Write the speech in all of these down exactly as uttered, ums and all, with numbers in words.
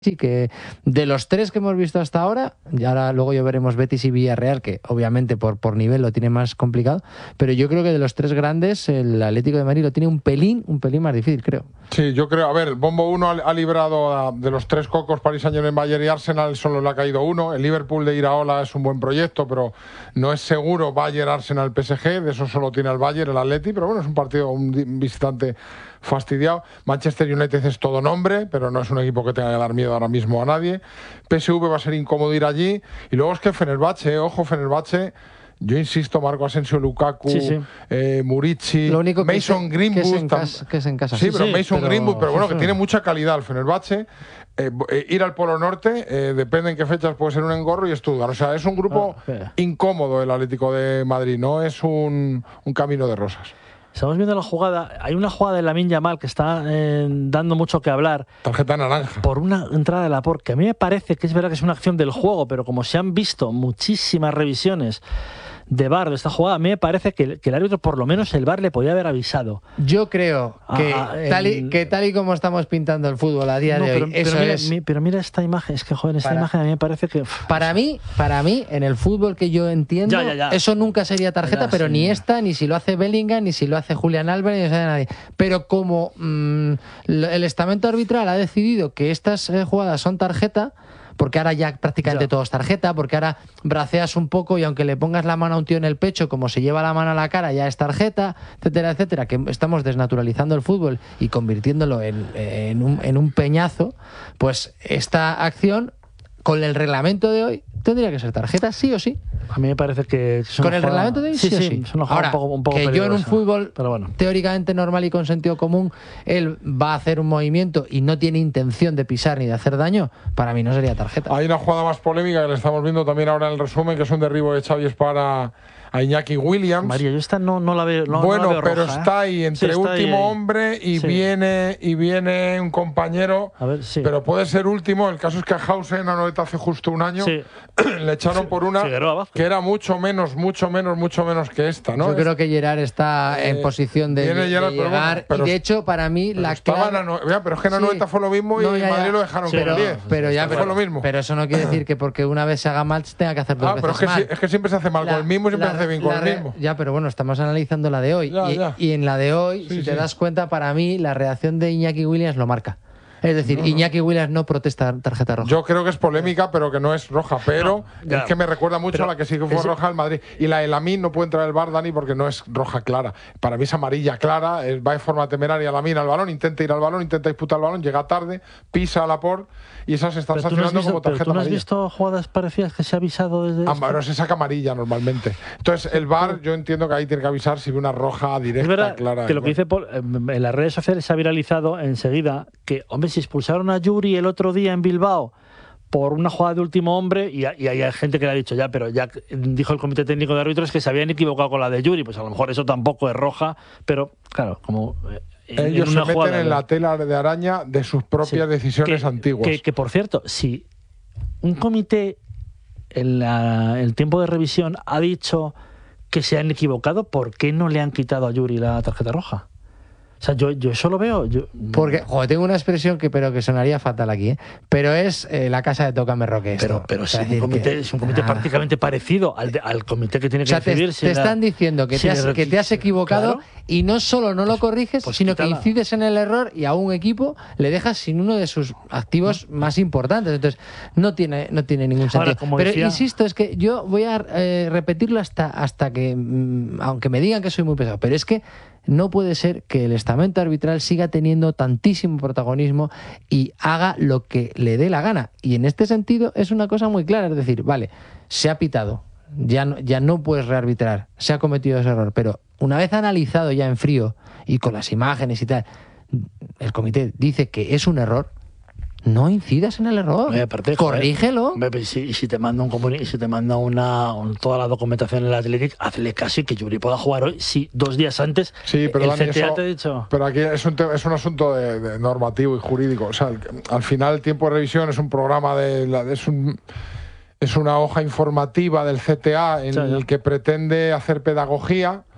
Sí, que de los tres que hemos visto hasta ahora, y ahora luego ya veremos Betis y Villarreal, que obviamente por, por nivel lo tiene más complicado, pero yo creo que de los tres grandes, el Atlético de Madrid lo tiene un pelín, un pelín más difícil, creo. Sí, yo creo, a ver, el Bombo uno ha, ha librado a, de los tres cocos, Paris Saint-Germain, Bayern y Arsenal, solo le ha caído uno. El Liverpool de Iraola es un buen proyecto, pero no es seguro. Bayern, Arsenal, P S G, de eso solo tiene el Bayern, el Atleti, pero bueno, es un partido, un visitante fastidiado. Manchester United es todo nombre, pero no es un equipo que tenga que dar miedo ahora mismo a nadie. P S V va a ser incómodo ir allí. Y luego es que Fenerbahce, ojo, Fenerbahce, yo insisto, Marco Asensio, Lukaku, sí, sí. Eh, Murici, Lo único que Mason que Greenwood. Que es en casa. Que es en casa. Sí, sí, pero sí, Mason pero, Greenwood, pero bueno, sí, que sí. tiene mucha calidad el Fenerbahce. Eh, eh, ir al Polo Norte, eh, depende en qué fechas, puede ser un engorro y Stuttgart. O sea, es un grupo Ah, yeah. incómodo el Atlético de Madrid, no es un, un camino de rosas. Estamos viendo la jugada. Hay una jugada de Lamine Yamal que está eh, dando mucho que hablar. Tarjeta naranja. Por una entrada de Laporte, que a mí me parece que es verdad que es una acción del juego, pero como se han visto muchísimas revisiones de V A R de esta jugada, a mí me parece que, que el árbitro, por lo menos el V A R le podía haber avisado. Yo creo que, Ah, tal, y, el... que tal y como estamos pintando el fútbol a día no, de pero, hoy, pero eso mira, es... Mi, pero mira esta imagen, es que joder, esta para, imagen a mí me parece que... Para mí, para mí, en el fútbol que yo entiendo, ya, ya, ya. eso nunca sería tarjeta, ya, pero sí. ni esta, ni si lo hace Bellingham, ni si lo hace Julián Álvarez, ni lo hace nadie. Pero como mmm, el estamento arbitral ha decidido que estas eh, jugadas son tarjeta, porque ahora ya prácticamente ya. todo es tarjeta, porque ahora braceas un poco y aunque le pongas la mano a un tío en el pecho, como se lleva la mano a la cara, ya es tarjeta, etcétera, etcétera, que estamos desnaturalizando el fútbol y convirtiéndolo en, en, un, en un peñazo, pues esta acción, con el reglamento de hoy, tendría que ser tarjeta, sí o sí. A mí me parece que... Es con el jugada... reglamento de hoy, sí, sí, sí, o sí. Es una jugada Ahora, un poco, un poco que peligrosa, yo en un fútbol pero bueno. teóricamente normal y con sentido común, él va a hacer un movimiento y no tiene intención de pisar ni de hacer daño, para mí no sería tarjeta. Hay una jugada más polémica que le estamos viendo también ahora en el resumen, que es un derribo de Xavi para a Iñaki Williams. María, yo esta no, no la veo. No, bueno, no la veo pero roja, está ¿eh? ahí entre sí, está último ahí, ahí. hombre y sí. viene y viene un compañero. A ver, sí. Pero puede ser último. El caso es que a Hausen, a Noeta hace justo un año, sí. le echaron por una que era mucho menos, mucho menos, mucho menos que esta, ¿no? Yo es, creo que Gerard está eh, en posición de, de Gerard, llegar. Pero bueno, pero, y de hecho, para mí, la clave... No, ya, pero es que en Anoeta sí. fue lo mismo y no, ya, en Madrid ya. lo dejaron sí, con pero, diez. Pero, ya, fue pero, lo mismo. Pero eso no quiere decir que porque una vez se haga mal tenga que hacer dos ah, veces pero es que, mal. Si, es que siempre se hace mal la, con el mismo y siempre la, se hace bien con el mismo. Ya, pero bueno, estamos analizando la de hoy. Ya, y, ya. y en la de hoy, sí, si sí. te das cuenta, para mí, la reacción de Iñaki Williams lo marca. Es decir, no, no. Iñaki Williams no protesta tarjeta roja. Yo creo que es polémica, pero que no es roja. Pero no, es que me recuerda mucho pero a la que sí que fue es... roja al Madrid. Y la de Lamine no puede entrar el V A R, Dani, porque no es roja clara. Para mí es amarilla clara. Es, va de forma temeraria Lamine al balón, intenta ir al balón, intenta disputar el balón, llega tarde, pisa a Laporte y esas están pero sancionando no visto, como tarjeta ¿Tú no has amarilla. visto jugadas parecidas que se ha avisado desde ah, pero se saca amarilla normalmente. Entonces el V A R yo entiendo que ahí tiene que avisar si ve una roja directa, es verdad clara. Que lo que dice Paul, en las redes sociales se ha viralizado enseguida que, hombre, si expulsaron a Yuri el otro día en Bilbao por una jugada de último hombre y, y hay gente que le ha dicho ya, pero ya dijo el comité técnico de árbitros que se habían equivocado con la de Yuri, pues a lo mejor eso tampoco es roja, pero claro, como... En, Ellos en una se meten en de, la tela de araña de sus propias sí, decisiones que, antiguas. Que, que, por cierto, si un comité en la, el tiempo de revisión ha dicho que se han equivocado, ¿por qué no le han quitado a Yuri la tarjeta roja? O sea, yo, yo eso lo veo. Yo... Porque, joder, tengo una expresión que pero que sonaría fatal aquí, ¿eh? Pero es eh, la casa de Tócame Roque. Pero, pero o sea, es, un comité, que, es un comité nada. prácticamente parecido al, de, al comité que tiene que o sea, decidir. Te, si te la, están diciendo que, si te has, que te has equivocado claro. y no solo no lo corriges, pues sino quítala. que incides en el error y a un equipo le dejas sin uno de sus activos ¿no? más importantes. Entonces, no tiene, no tiene ningún sentido. Ahora, como pero decía... insisto, es que yo voy a eh, repetirlo hasta, hasta que, mmm, aunque me digan que soy muy pesado, pero es que no puede ser que el estamento arbitral siga teniendo tantísimo protagonismo y haga lo que le dé la gana. Y en este sentido es una cosa muy clara. Es decir, vale, se ha pitado, ya no, ya no puedes rearbitrar, se ha cometido ese error, pero una vez analizado ya en frío y con las imágenes y tal, el comité dice que es un error, no incidas en el error. Oye, aparte, corrígelo. Joder, y si, si te manda un comunicado, si te manda una un, toda la documentación en el Athletic, hazle casi que Yuri pueda jugar hoy. Si dos días antes sí, pero el Dani, C T A eso, te ha dicho. Pero aquí es un, es un asunto de, de normativo y jurídico. O sea, el, al final el tiempo de revisión es un programa de, de es un es una hoja informativa del C T A en sí, el que pretende hacer pedagogía.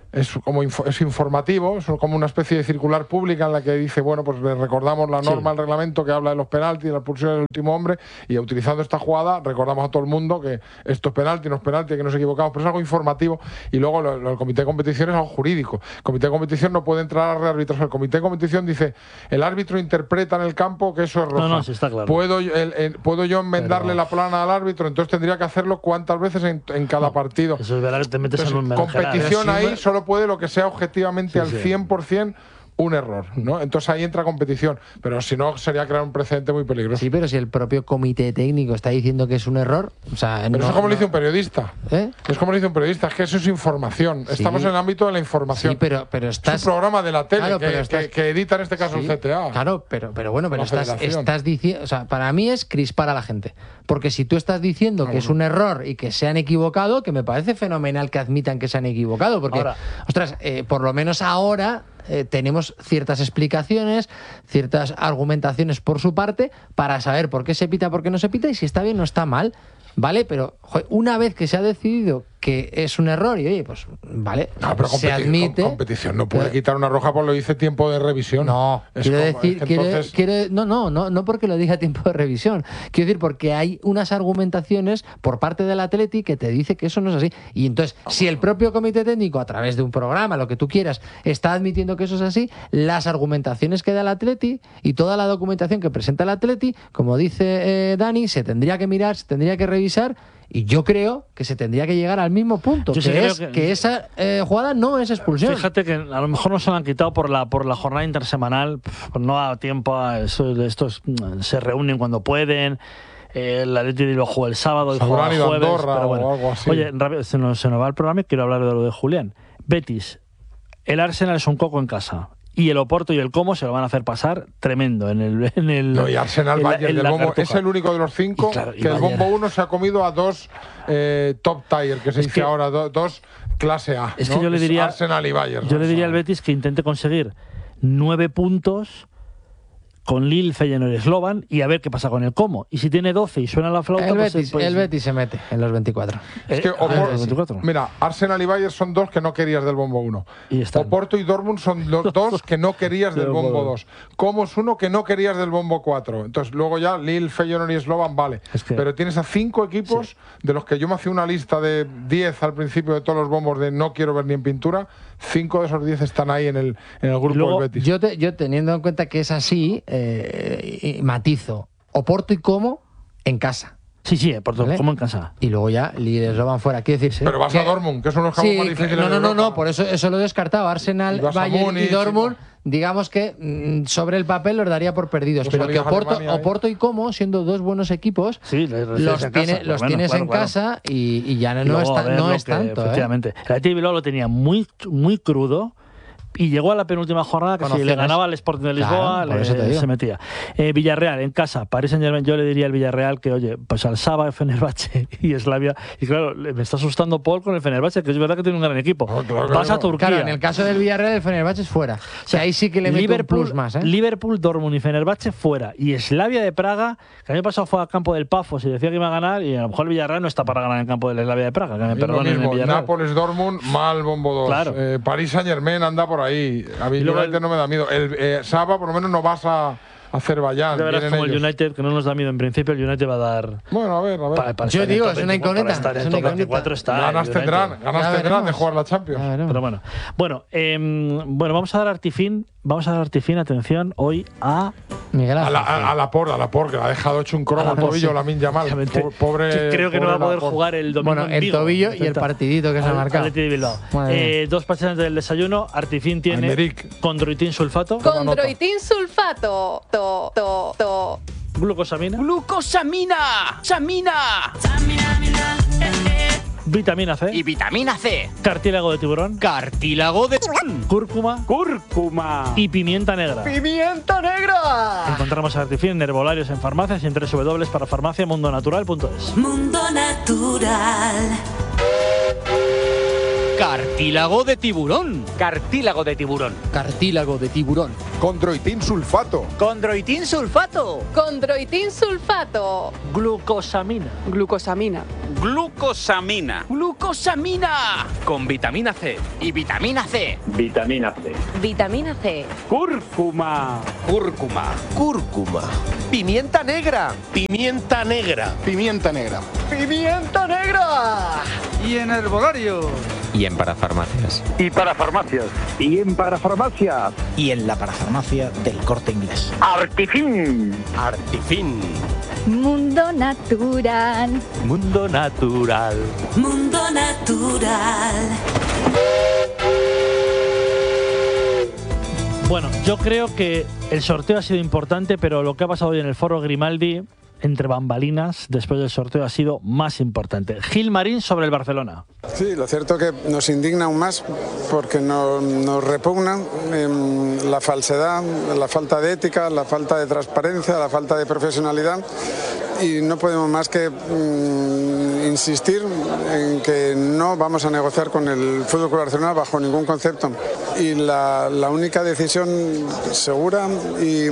es como info, es informativo, es como una especie de circular pública en la que dice, bueno, pues le recordamos la norma, sí. el reglamento que habla de los penaltis, la expulsión del último hombre, y utilizando esta jugada recordamos a todo el mundo que esto es penalti, no es penalti, que nos equivocamos, pero es algo informativo. Y luego lo, lo, el comité de competición es algo jurídico. El comité de competición no puede entrar a rearbitrar. El comité de competición dice, el árbitro interpreta en el campo que eso es roja. No, no, sí está claro. ¿Puedo, el, el, ¿Puedo yo enmendarle pero... la plana al árbitro? Entonces tendría que hacerlo cuántas veces en, en cada no, partido. Eso es verdad que te metes Entonces, en un competición ahí me... solo puede lo que sea objetivamente sí, al sí. cien por cien un error, ¿no? Entonces ahí entra competición, pero si no sería crear un precedente muy peligroso. Sí, pero si el propio comité técnico está diciendo que es un error, o sea, pero no, eso es como no... lo dice un periodista. ¿Eh? Es como lo dice un periodista, es que eso es información. Sí. Estamos en el ámbito de la información. Sí, pero, pero estás... Es un programa de la tele claro, que, estás... que, que edita en este caso sí, el C T A. Claro, pero, pero bueno, pero estás, estás diciendo, o sea, para mí es crispar a la gente, porque si tú estás diciendo ah, que bueno. es un error y que se han equivocado, que me parece fenomenal que admitan que se han equivocado, porque, ahora, ostras, eh, por lo menos ahora eh, tenemos ciertas explicaciones, ciertas argumentaciones por su parte para saber por qué se pita, por qué no se pita y si está bien o no está mal, ¿vale? Pero joder, una vez que se ha decidido que es un error y oye, pues vale, no, pero se admite. Competición no puede pero, quitar una roja por lo dice tiempo de revisión. No, es quiero como, decir, es que quiero, entonces... quiero, no, no, no, no porque lo diga tiempo de revisión. Quiero decir porque hay unas argumentaciones por parte del Atleti que te dice que eso no es así. Y entonces, oh, si el propio comité técnico, a través de un programa, lo que tú quieras, está admitiendo que eso es así, las argumentaciones que da el Atleti y toda la documentación que presenta el Atleti, como dice eh, Dani, se tendría que mirar, se tendría que revisar. Y yo creo que se tendría que llegar al mismo punto, yo que, sí es, que, que esa eh, jugada no es expulsión. Fíjate que a lo mejor no se lo han quitado por la por la jornada intersemanal, pues no ha tiempo, a eso, estos se reúnen cuando pueden. Eh, el Atleti lo juega el sábado y juega el jueves. Andorra, pero bueno. o algo así. Oye, se nos, se nos va el programa y quiero hablar de lo de Julián. Betis, el Arsenal es un coco en casa. Y el Oporto y el Como se lo van a hacer pasar tremendo en el... En el no, y Arsenal Bayern del bombo es el único de los cinco y claro, y que Bayern. El bombo uno se ha comido a dos eh, top tier, que se es dice que, ahora, do, dos clase A. Es ¿no? que yo le diría... Arsenal y Bayern. Yo le diría al Betis que intente conseguir nueve puntos con Lille, Feyenoord y Slovan y a ver qué pasa con el Como. Y si tiene doce y suena la flauta... El pues Betis, pues, el Betis se mete en los veinticuatro. Es que, Opor, veinticuatro. Mira, Arsenal y Bayern son dos que no querías del bombo uno. Y Oporto y Dortmund son los dos que no querías del bombo dos. Como es uno que no querías del bombo cuatro. Entonces luego ya Lille, Feyenoord y Slovan, vale. Es que... Pero tienes a cinco equipos sí. de los que yo me hacía una lista de diez al principio de todos los bombos de no quiero ver ni en pintura. Cinco de esos diez están ahí en el, en el grupo luego, del Betis. Yo, te, yo teniendo en cuenta que es así, eh, matizo. Oporto y Como en casa. Sí, sí, Oporto ¿vale? Como en casa. Y luego ya Lille lo van fuera. Quiero decirse. Pero vas que, a Dortmund, que son los campos sí, más difíciles. No, no, no, de no, por eso, eso lo he descartado. Arsenal, Bayern Múnich, y Dortmund. Sí, digamos que mmm, sobre el papel los daría por perdidos, los pero que Oporto, Alemania, Oporto y Como, siendo dos buenos equipos, sí, los, tiene, casa, los bueno, tienes claro, en claro. casa y, y ya no, no, es, ta, no es que, tanto. Efectivamente. ¿eh? El Athletic Bilbao lo tenía muy, muy crudo. Y llegó a la penúltima jornada que si le ganaba al Sporting de Lisboa claro, le, se metía. Eh, Villarreal, en casa, Paris Saint-Germain, yo le diría al Villarreal que, oye, pues al Saba, Fenerbahce y Slavia. Y claro, me está asustando Paul con el Fenerbahce, que es verdad que tiene un gran equipo. Oh, claro, Vas a Turquía. Claro, en el caso del Villarreal, el Fenerbahce es fuera. O sea, ahí sí que le meto Liverpool, un plus más. ¿eh? Liverpool, Dortmund y Fenerbahce fuera. Y Slavia de Praga, que el año pasado fue al campo del Pafos y decía que iba a ganar, y a lo mejor el Villarreal no está para ganar en el campo del Slavia de Praga. Que me perdonen el Villarreal. Nápoles, Dortmund, mal bombo dos. Claro. Eh, Paris Saint-Germain anda por ahí. A mí United no me da miedo. El eh, Saba, por lo menos, no vas a Azerbaiyán. De verdad, como ellos. El United, que no nos da miedo en principio, el United va a dar. Bueno, a ver, a ver. Para, para yo digo, es una incógnita. Estar en el top veinticuatro está. Ganas tendrán, ganas tendrán de jugar la Champions. Pero bueno, bueno, eh, bueno, vamos a dar artifín. Vamos a dar artifín, atención, hoy a. Miguel Ángel. A la, a, a la por, a la por, que la ha dejado hecho un cromo el tobillo, sí. La Lamin Yamal. Pobre. Creo que pobre no va a poder Laport. jugar el domingo. Bueno, en el Vigo, tobillo y el partidito que se ha marcado. Atleti de Bilbao. Eh, dos pacientes del desayuno. Artifín tiene Almeric. condroitín sulfato. Condroitín sulfato. To, to, to. Glucosamina. Glucosamina. Samina. Vitamina C. Y vitamina C. Cartílago de tiburón. Cartílago de tiburón. Cúrcuma. Cúrcuma. Y pimienta negra. ¡Pimienta negra! Encontramos Artifín en herbolarios, en farmacias y en doble u doble u doble u punto farmacia mundo natural punto es. Mundo Natural. Cartílago de tiburón. Cartílago de tiburón. Cartílago de tiburón. Condroitín sulfato. Condroitín sulfato. Condroitín sulfato. Glucosamina. Glucosamina. Glucosamina. ¡Glucosamina! Con vitamina C. Y vitamina C. Vitamina C. Vitamina C. Cúrcuma. Cúrcuma. Cúrcuma. Pimienta negra. Pimienta negra. Pimienta negra. ¡Pimienta negra! Y en herbolario. Y en parafarmacias. Y para farmacias. Y en parafarmacias. Y en la parafarmacia del Corte Inglés. Artifin. Artifin. Mundo natural. Mundo natural. Mundo natural. Bueno, yo creo que el sorteo ha sido importante, pero lo que ha pasado hoy en el Foro Grimaldi, entre bambalinas, después del sorteo, ha sido más importante. Gilmarín sobre el Barcelona. Sí, lo cierto es que nos indigna aún más porque nos, nos repugna eh, la falsedad, la falta de ética, la falta de transparencia, la falta de profesionalidad, y no podemos más que mm, insistir en que no vamos a negociar con el F C Barcelona bajo ningún concepto, y la, la única decisión segura y,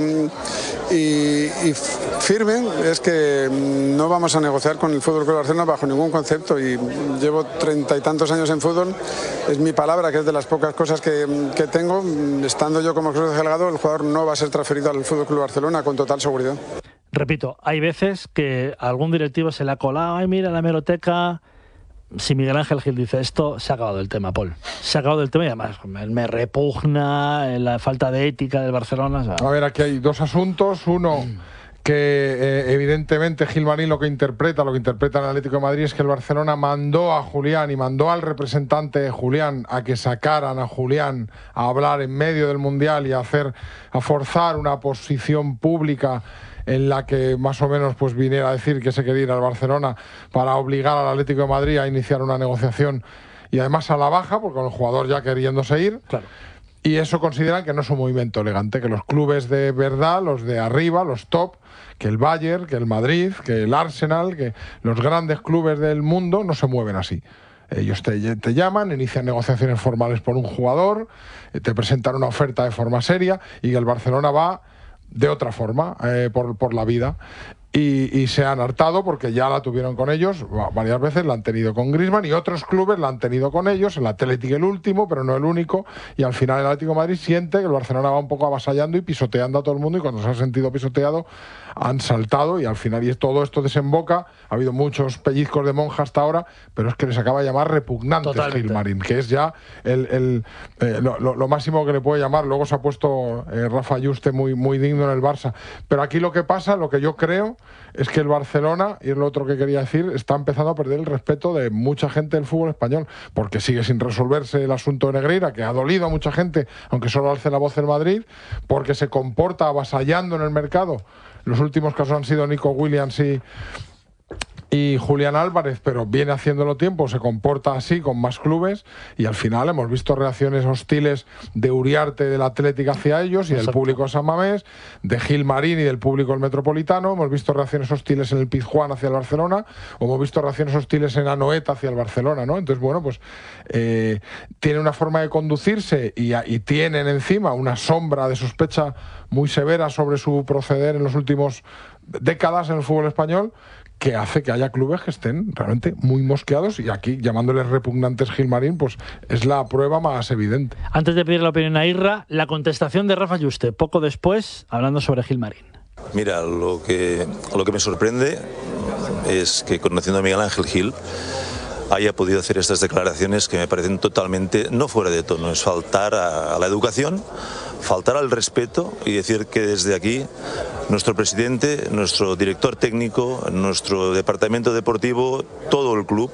y, y firme es que no vamos a negociar con el F C Barcelona bajo ningún concepto. Y llevo treinta y tantos años en fútbol, es mi palabra, que es de las pocas cosas que, que tengo. Estando yo como Cruz Delgado, el jugador no va a ser transferido al F C Barcelona con total seguridad. Repito, hay veces que a algún directivo se le ha colado, ay, mira la hemeroteca. Si Miguel Ángel Gil dice esto, se ha acabado el tema, Paul. Se ha acabado el tema y además me repugna la falta de ética del Barcelona. O sea. A ver, aquí hay dos asuntos. Uno, que eh, evidentemente Gilmarín lo que interpreta, lo que interpreta el Atlético de Madrid es que el Barcelona mandó a Julián y mandó al representante de Julián a que sacaran a Julián a hablar en medio del Mundial y a hacer, a forzar una posición pública en la que más o menos pues viniera a decir que se quería ir al Barcelona para obligar al Atlético de Madrid a iniciar una negociación, y además a la baja, porque el jugador ya queriéndose ir. Claro. Y eso consideran que no es un movimiento elegante, que los clubes de verdad, los de arriba, los top, que el Bayern, que el Madrid, que el Arsenal, que los grandes clubes del mundo no se mueven así. Ellos te, te llaman, inician negociaciones formales por un jugador, te presentan una oferta de forma seria, y el Barcelona va de otra forma, eh, por, por la vida. Y, y se han hartado porque ya la tuvieron con ellos varias veces, la han tenido con Griezmann, y otros clubes la han tenido con ellos, el Atlético el último, pero no el único, y al final el Atlético de Madrid siente que el Barcelona va un poco avasallando y pisoteando a todo el mundo, y cuando se han sentido pisoteado han saltado, y al final y todo esto desemboca. Ha habido muchos pellizcos de monja hasta ahora, pero es que les acaba de llamar repugnante Gilmarín, que es ya el, el, eh, lo, lo, lo máximo que le puede llamar. Luego se ha puesto eh, Rafa Yuste muy, muy digno en el Barça, pero aquí lo que pasa, lo que yo creo, es que el Barcelona, y es lo otro que quería decir, está empezando a perder el respeto de mucha gente del fútbol español, porque sigue sin resolverse el asunto de Negreira, que ha dolido a mucha gente, aunque solo alce la voz en Madrid, porque se comporta avasallando en el mercado. Los últimos casos han sido Nico Williams y, y Julián Álvarez, pero viene haciéndolo tiempo, se comporta así con más clubes, y al final hemos visto reacciones hostiles de Uriarte del Atlético hacia ellos y del público de San Mamés, de Gilmarín y del público del Metropolitano. Hemos visto reacciones hostiles en el Pizjuán hacia el Barcelona, o hemos visto reacciones hostiles en Anoeta hacia el Barcelona, ¿no? Entonces, bueno, pues eh, tiene una forma de conducirse y, y tienen encima una sombra de sospecha muy severa sobre su proceder en los últimos décadas en el fútbol español, que hace que haya clubes que estén realmente muy mosqueados, y aquí, llamándoles repugnantes Gilmarín, pues es la prueba más evidente. Antes de pedir la opinión a Irra, la contestación de Rafa Yuste, poco después, hablando sobre Gilmarín. Mira, lo que, lo que me sorprende es que, conociendo a Miguel Ángel Gil, haya podido hacer estas declaraciones que me parecen totalmente no fuera de tono. Es faltar a, a la educación, faltar al respeto, y decir que desde aquí nuestro presidente, nuestro director técnico, nuestro departamento deportivo, todo el club,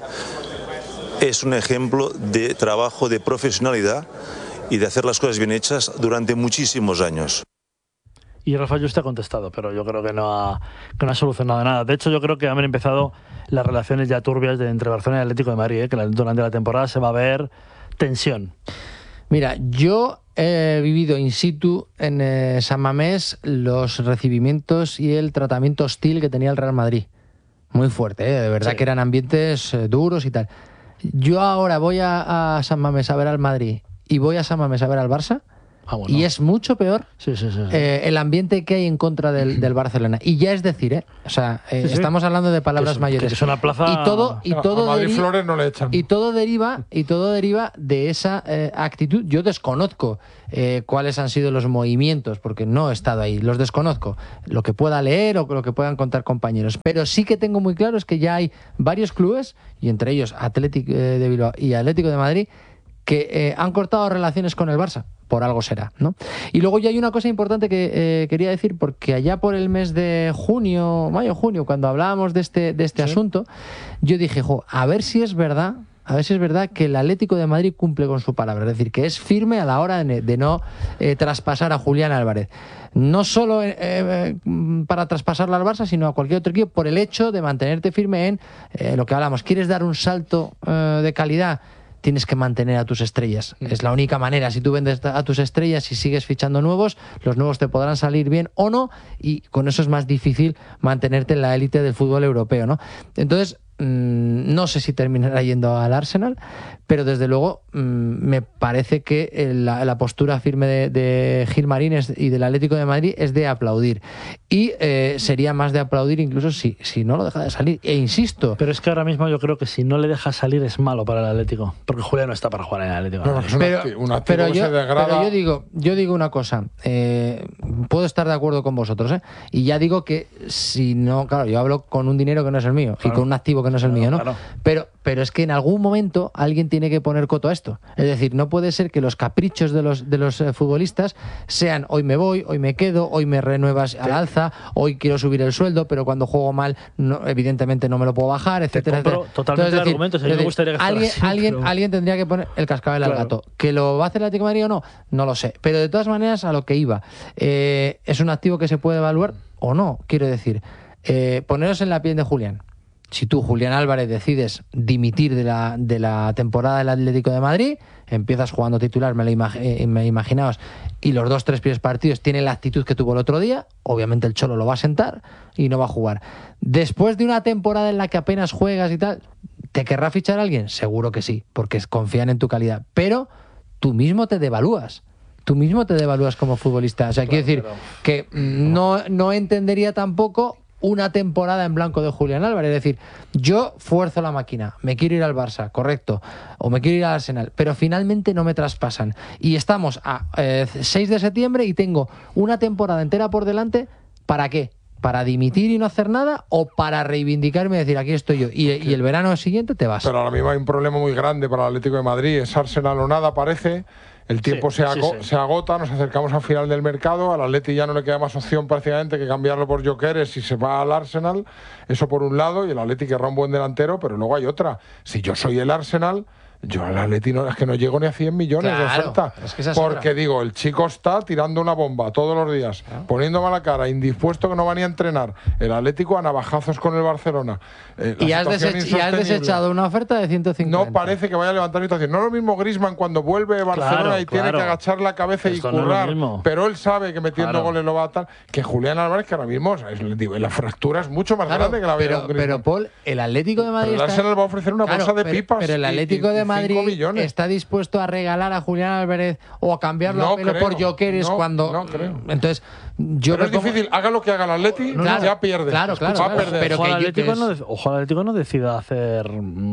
es un ejemplo de trabajo, de profesionalidad y de hacer las cosas bien hechas durante muchísimos años. Y Rafa Yuste ha contestado, pero yo creo que no ha, que no ha solucionado nada. De hecho, yo creo que han empezado las relaciones ya turbias de, entre Barcelona y Atlético de Madrid, ¿eh? Que durante la temporada se va a ver tensión. Mira, yo he vivido in situ en eh, San Mamés los recibimientos y el tratamiento hostil que tenía el Real Madrid. Muy fuerte, ¿eh? De verdad, sí. Que eran ambientes eh, duros y tal. Yo ahora voy a, a San Mamés a ver al Madrid y voy a San Mamés a ver al Barça, Ah, bueno. Y es mucho peor sí, sí, sí, sí. Eh, el ambiente que hay en contra del, del Barcelona. Y ya es decir, ¿eh? O sea, eh, sí, sí. estamos hablando de palabras que es, mayores. Que es una plaza... Y todo, y todo, a Madrid deri Flores no le echan. y todo deriva y todo deriva de esa eh, actitud. Yo desconozco eh, cuáles han sido los movimientos, porque no he estado ahí, los desconozco. Lo que pueda leer o lo que puedan contar compañeros. Pero sí que tengo muy claro es que ya hay varios clubes, y entre ellos Atlético de Bilbao y Atlético de Madrid, que eh, han cortado relaciones con el Barça. Por algo será, ¿no? Y luego ya hay una cosa importante que eh, quería decir, porque allá por el mes de junio, mayo, junio, cuando hablábamos de este, de este ¿Sí? asunto, yo dije, jo, a ver si es verdad, a ver si es verdad que el Atlético de Madrid cumple con su palabra, es decir, que es firme a la hora de, de no eh, traspasar a Julián Álvarez. No solo eh, eh, para traspasarlo al Barça, sino a cualquier otro equipo, por el hecho de mantenerte firme en eh, lo que hablamos. ¿Quieres dar un salto eh, de calidad? Tienes que mantener a tus estrellas. Es la única manera. Si tú vendes a tus estrellas y sigues fichando nuevos, los nuevos te podrán salir bien o no, y con eso es más difícil mantenerte en la élite del fútbol europeo, ¿no? Entonces, mmm, no sé si terminará yendo al Arsenal, pero desde luego mmm, me parece que la, la postura firme de, de Gil Marín es, y del Atlético de Madrid es de aplaudir. Y eh, sería más de aplaudir incluso si, si no lo deja de salir. E insisto... Pero es que ahora mismo yo creo que si no le deja salir es malo para el Atlético. Porque Julián no está para jugar en el Atlético. No, no, es pero, un activo, pero, que yo, se degrada. pero yo digo, yo digo una cosa. Eh, puedo estar de acuerdo con vosotros, ¿eh? Y ya digo que si no... Claro, yo hablo con un dinero que no es el mío, claro, y con un activo que no es el claro, mío, ¿no? Claro. Pero, pero es que en algún momento alguien tiene que poner coto a esto. Es decir, no puede ser que los caprichos de los, de los eh, futbolistas sean hoy me voy, hoy me quedo, hoy me renuevas al alza, hoy quiero subir el sueldo, pero cuando juego mal, no, evidentemente no me lo puedo bajar, etcétera. Te compro totalmente Entonces, el argumento. Si me gustaría que alguien, así, alguien, pero... alguien tendría que poner el cascabel claro. al gato. ¿Que lo va a hacer el Atlético de Madrid o no? No lo sé. Pero de todas maneras, a lo que iba, eh, ¿es un activo que se puede evaluar o no? Quiero decir, eh, poneros en la piel de Julián. Si tú, Julián Álvarez, decides dimitir de la, de la temporada del Atlético de Madrid, empiezas jugando titular, me lo imag eh, me imaginaos, y los dos, tres primeros partidos tienen la actitud que tuvo el otro día, obviamente el Cholo lo va a sentar y no va a jugar. Después de una temporada en la que apenas juegas y tal, ¿te querrá fichar a alguien? Seguro que sí, porque confían en tu calidad, pero tú mismo te devalúas. Tú mismo te devalúas como futbolista. O sea, claro, quiero decir pero... que no, no entendería tampoco una temporada en blanco de Julián Álvarez. Es decir, yo fuerzo la máquina, me quiero ir al Barça, correcto, o me quiero ir al Arsenal, pero finalmente no me traspasan. Y estamos a eh, seis de septiembre y tengo una temporada entera por delante. ¿Para qué? ¿Para dimitir y no hacer nada o para reivindicarme y decir aquí estoy yo? Y, y el verano siguiente te vas. Pero ahora mismo hay un problema muy grande para el Atlético de Madrid. Es Arsenal o nada, parece. El tiempo sí, se, ago sí, sí. se agota, nos acercamos al final del mercado, al Atleti ya no le queda más opción prácticamente que cambiarlo por Gyökeres si se va al Arsenal, eso por un lado, y el Atleti querrá un buen delantero, pero luego hay otra. Si yo soy el Arsenal, yo al Atleti no, es que no llego ni a cien millones claro, de oferta, es que porque otra. Digo, el chico está tirando una bomba todos los días, claro. poniendo mala cara, indispuesto, que no va ni a entrenar, el Atlético a navajazos con el Barcelona. Eh, y, has y has desechado una oferta de ciento cincuenta. No parece que vaya a levantar situación. No es lo mismo Griezmann cuando vuelve a Barcelona claro, y tiene claro. que agachar la cabeza Esto y currar, no pero él sabe que metiendo claro. goles lo va a tal, que Julián Álvarez, que ahora mismo es, digo, la fractura es mucho más claro, grande que la pero, de pero Paul, el Atlético de Madrid pero el Arsenal está... va a ofrecer una claro, bolsa de pero, pipas pero el Atlético y, y, de Madrid millones. está dispuesto a regalar a Julián Álvarez o a cambiarlo no a pelo creo, por Gyökeres no, cuando no creo. Entonces yo pero es como... difícil, haga lo que haga el Atleti, no, claro, ya pierde. Claro, claro, va claro. a perder. Pero ojo, que al Atlético es... no, ojo al Atlético no decida hacer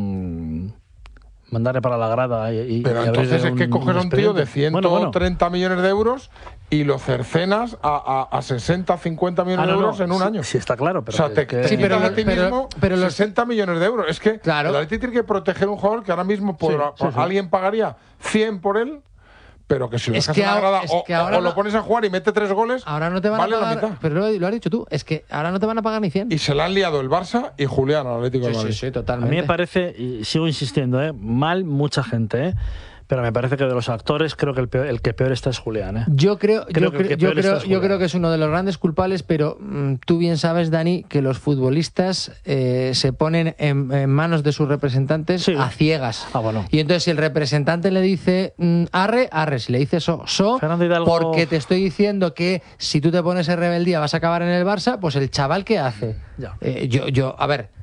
mmm, mandarle para la grada y, y pero y entonces es un, que coges a un tío de ciento treinta bueno, bueno. millones de euros y lo cercenas a, a, a sesenta, cincuenta millones ah, no, de euros no, en un sí, año. Sí, está claro. Pero o sea, te, que, te sí, pero, a ti pero, mismo pero los... sesenta millones de euros. Es que claro. el Atlético tiene que proteger a un jugador que ahora mismo por, sí, sí, sí. alguien pagaría cien por él, pero que si lo dejas en la grada o, o no, lo pones a jugar y mete tres goles, ahora no te van vale a pagar, la mitad. Pero lo, lo has dicho tú, es que ahora no te van a pagar ni cien. Y se la han liado el Barça y Julián al Atlético sí, de Madrid. Sí, sí, totalmente. A mí me parece, y sigo insistiendo, ¿eh? mal mucha gente, ¿eh? pero me parece que de los actores creo que el, peor, el que peor está es Julián. ¿eh? Yo creo, creo yo, que cre yo, creo, es yo creo que es uno de los grandes culpables, pero mmm, tú bien sabes, Dani, que los futbolistas eh, se ponen en, en manos de sus representantes sí. a ciegas. Ah, bueno. Y entonces si el representante le dice mmm, arre, arre, si le dice so, so, Hidalgo... porque te estoy diciendo que si tú te pones en rebeldía vas a acabar en el Barça, pues el chaval ¿qué hace? Ya. Eh, yo, yo, a ver...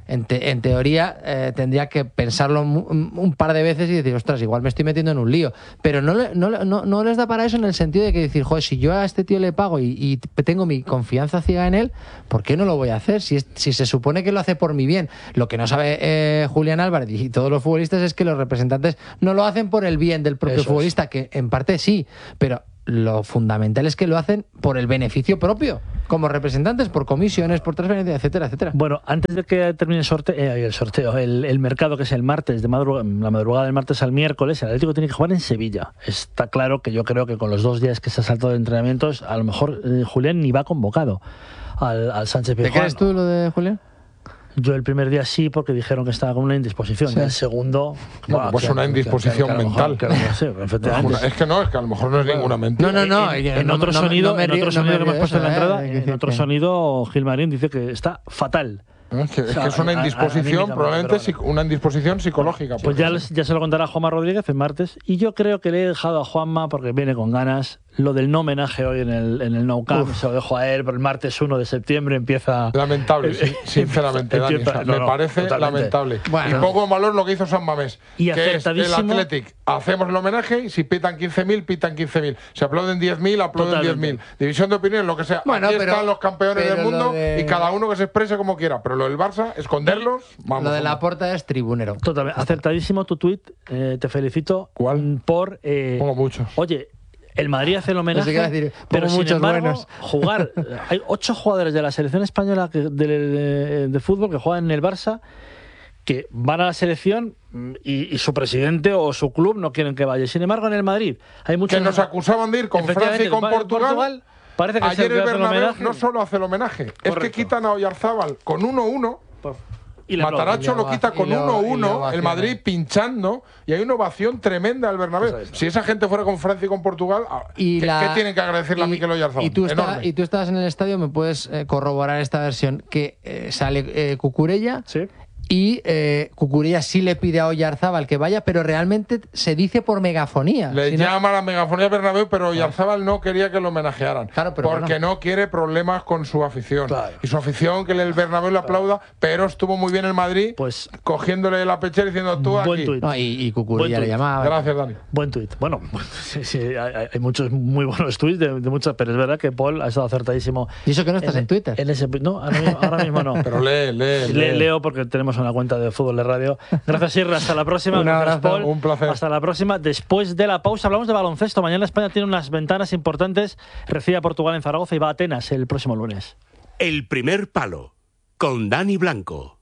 en, te, en teoría eh, tendría que pensarlo un, un par de veces y decir, ostras, igual me estoy metiendo en un lío. Pero no, le, no, no, no les da para eso en el sentido de que decir, joder, si yo a este tío le pago y, y tengo mi confianza ciega en él, ¿por qué no lo voy a hacer? Si, es, si se supone que lo hace por mi bien. Lo que no sabe eh, Julián Álvarez y todos los futbolistas es que los representantes no lo hacen por el bien del propio Eso futbolista, es. que en parte sí, pero lo fundamental es que lo hacen por el beneficio propio, como representantes, por comisiones, por transferencias, etcétera, etcétera. Bueno, antes de que termine el sorteo, eh, el sorteo, el, el mercado, que es el martes, de madrugada, la madrugada del martes al miércoles, el Atlético tiene que jugar en Sevilla. Está claro que yo creo que con los dos días que se ha saltado de entrenamientos, a lo mejor eh, Julián ni va convocado al, al Sánchez Pizjuán. ¿Te crees tú lo de Julián? Yo el primer día sí, porque dijeron que estaba con una indisposición. Sí. El segundo... No, bueno, pues que- una que- indisposición que a lo mejor- mental. que a lo mejor sí, efectivamente. Una- es que no, es que a lo mejor no es ninguna mentira. No, no, no. En, eh, en no- otro no- sonido, no me en río- otro no sonido me que hemos río puesto de en la eso, entrada, eh, en que otro sí, sonido, Gil Marín dice que está fatal. Es que, es que es A- una a- a- indisposición, anímicamente, probablemente pero psic- una indisposición psicológica. Pues puede ya, ser. les- ya se lo contará Juanma Rodríguez el martes. Y yo creo que le he dejado a Juanma, porque viene con ganas, lo del no homenaje hoy en el, en el Nou Camp. Se lo dejo a él, pero el martes uno de septiembre empieza... Lamentable, Eh, sí, sinceramente, Dani. empieza- o sea, no, me no, parece totalmente. lamentable. Bueno. Y pongo en valor lo que hizo San Mamés, Y que es el acertadísimo. Athletic. Hacemos el homenaje y si pitan quince mil, pitan quince mil. Se aplauden diez mil, aplauden diez Totalmente. mil. División de opinión, lo que sea. Bueno, Aquí pero- están los campeones pero del lo mundo de- y cada uno que se exprese como quiera. Pero lo del Barça, esconderlos, vamos. Lo de hombre. la porta es tribunero. Totalmente. Acertadísimo tu tuit. Eh, te felicito. ¿Cuál? Por... eh, Pongo muchos. Oye, el Madrid hace el homenaje, Pensé que iba a decir, pero pongo sin muchos embargo, buenos. jugar... Hay ocho jugadores de la selección española que- de, de- de fútbol que juegan en el Barça que van a la selección y, y su presidente o su club no quieren que vaya. Sin embargo, en el Madrid hay muchos... Que nos acusaban de ir con Efectivamente, Francia y con que va- Portugal. Parece que es Ayer el el que hace Bernabéu homenaje. no solo hace el homenaje, es que Correcto. quitan a Oyarzábal con uno uno. Y le aplauden. Mataracho Y lo la quita ovación- con y la- uno y la uno, ovación, el Madrid eh. pinchando, y hay una ovación tremenda al Bernabéu. Pues ahí está. Si esa gente fuera con Francia y con Portugal, ah, Y ¿qué, la- qué tienen que agradecerle a y- Mikel Oyarzábal? Y tú, está- Enorme. y tú estabas en el estadio, me puedes eh, corroborar esta versión, que eh, sale eh, Cucurella Sí. y eh, Cucurella sí le pide a Oyarzábal que vaya, pero realmente se dice por megafonía. Le Si no- llama a la megafonía Bernabéu, pero Oyarzábal no quería que lo homenajearan. Claro, pero porque bueno. no quiere problemas con su afición. Claro. Y su afición, que el Bernabéu le aplauda, pero estuvo muy bien el Madrid, Pues- cogiéndole la pechera diciendo tú Buen aquí. tuit. No, y, y Cucurella Buen le tuit. llamaba. Gracias, Dani. Buen tuit. Bueno, sí, sí, hay, hay muchos muy buenos tuits de, de muchas, pero es verdad que Paul ha estado acertadísimo. Y eso que no estás en Twitter. En ese, no, ahora mismo, ahora mismo no. Pero lee, lee, Le- lee. leo porque tenemos una cuenta de fútbol de radio. Gracias, Irra. Hasta la próxima. Un Gracias, abrazo, Paul. un placer. Hasta la próxima. Después de la pausa hablamos de baloncesto. Mañana España tiene unas ventanas importantes. Recibe a Portugal en Zaragoza y va a Atenas el próximo lunes. El primer palo, con Dani Blanco.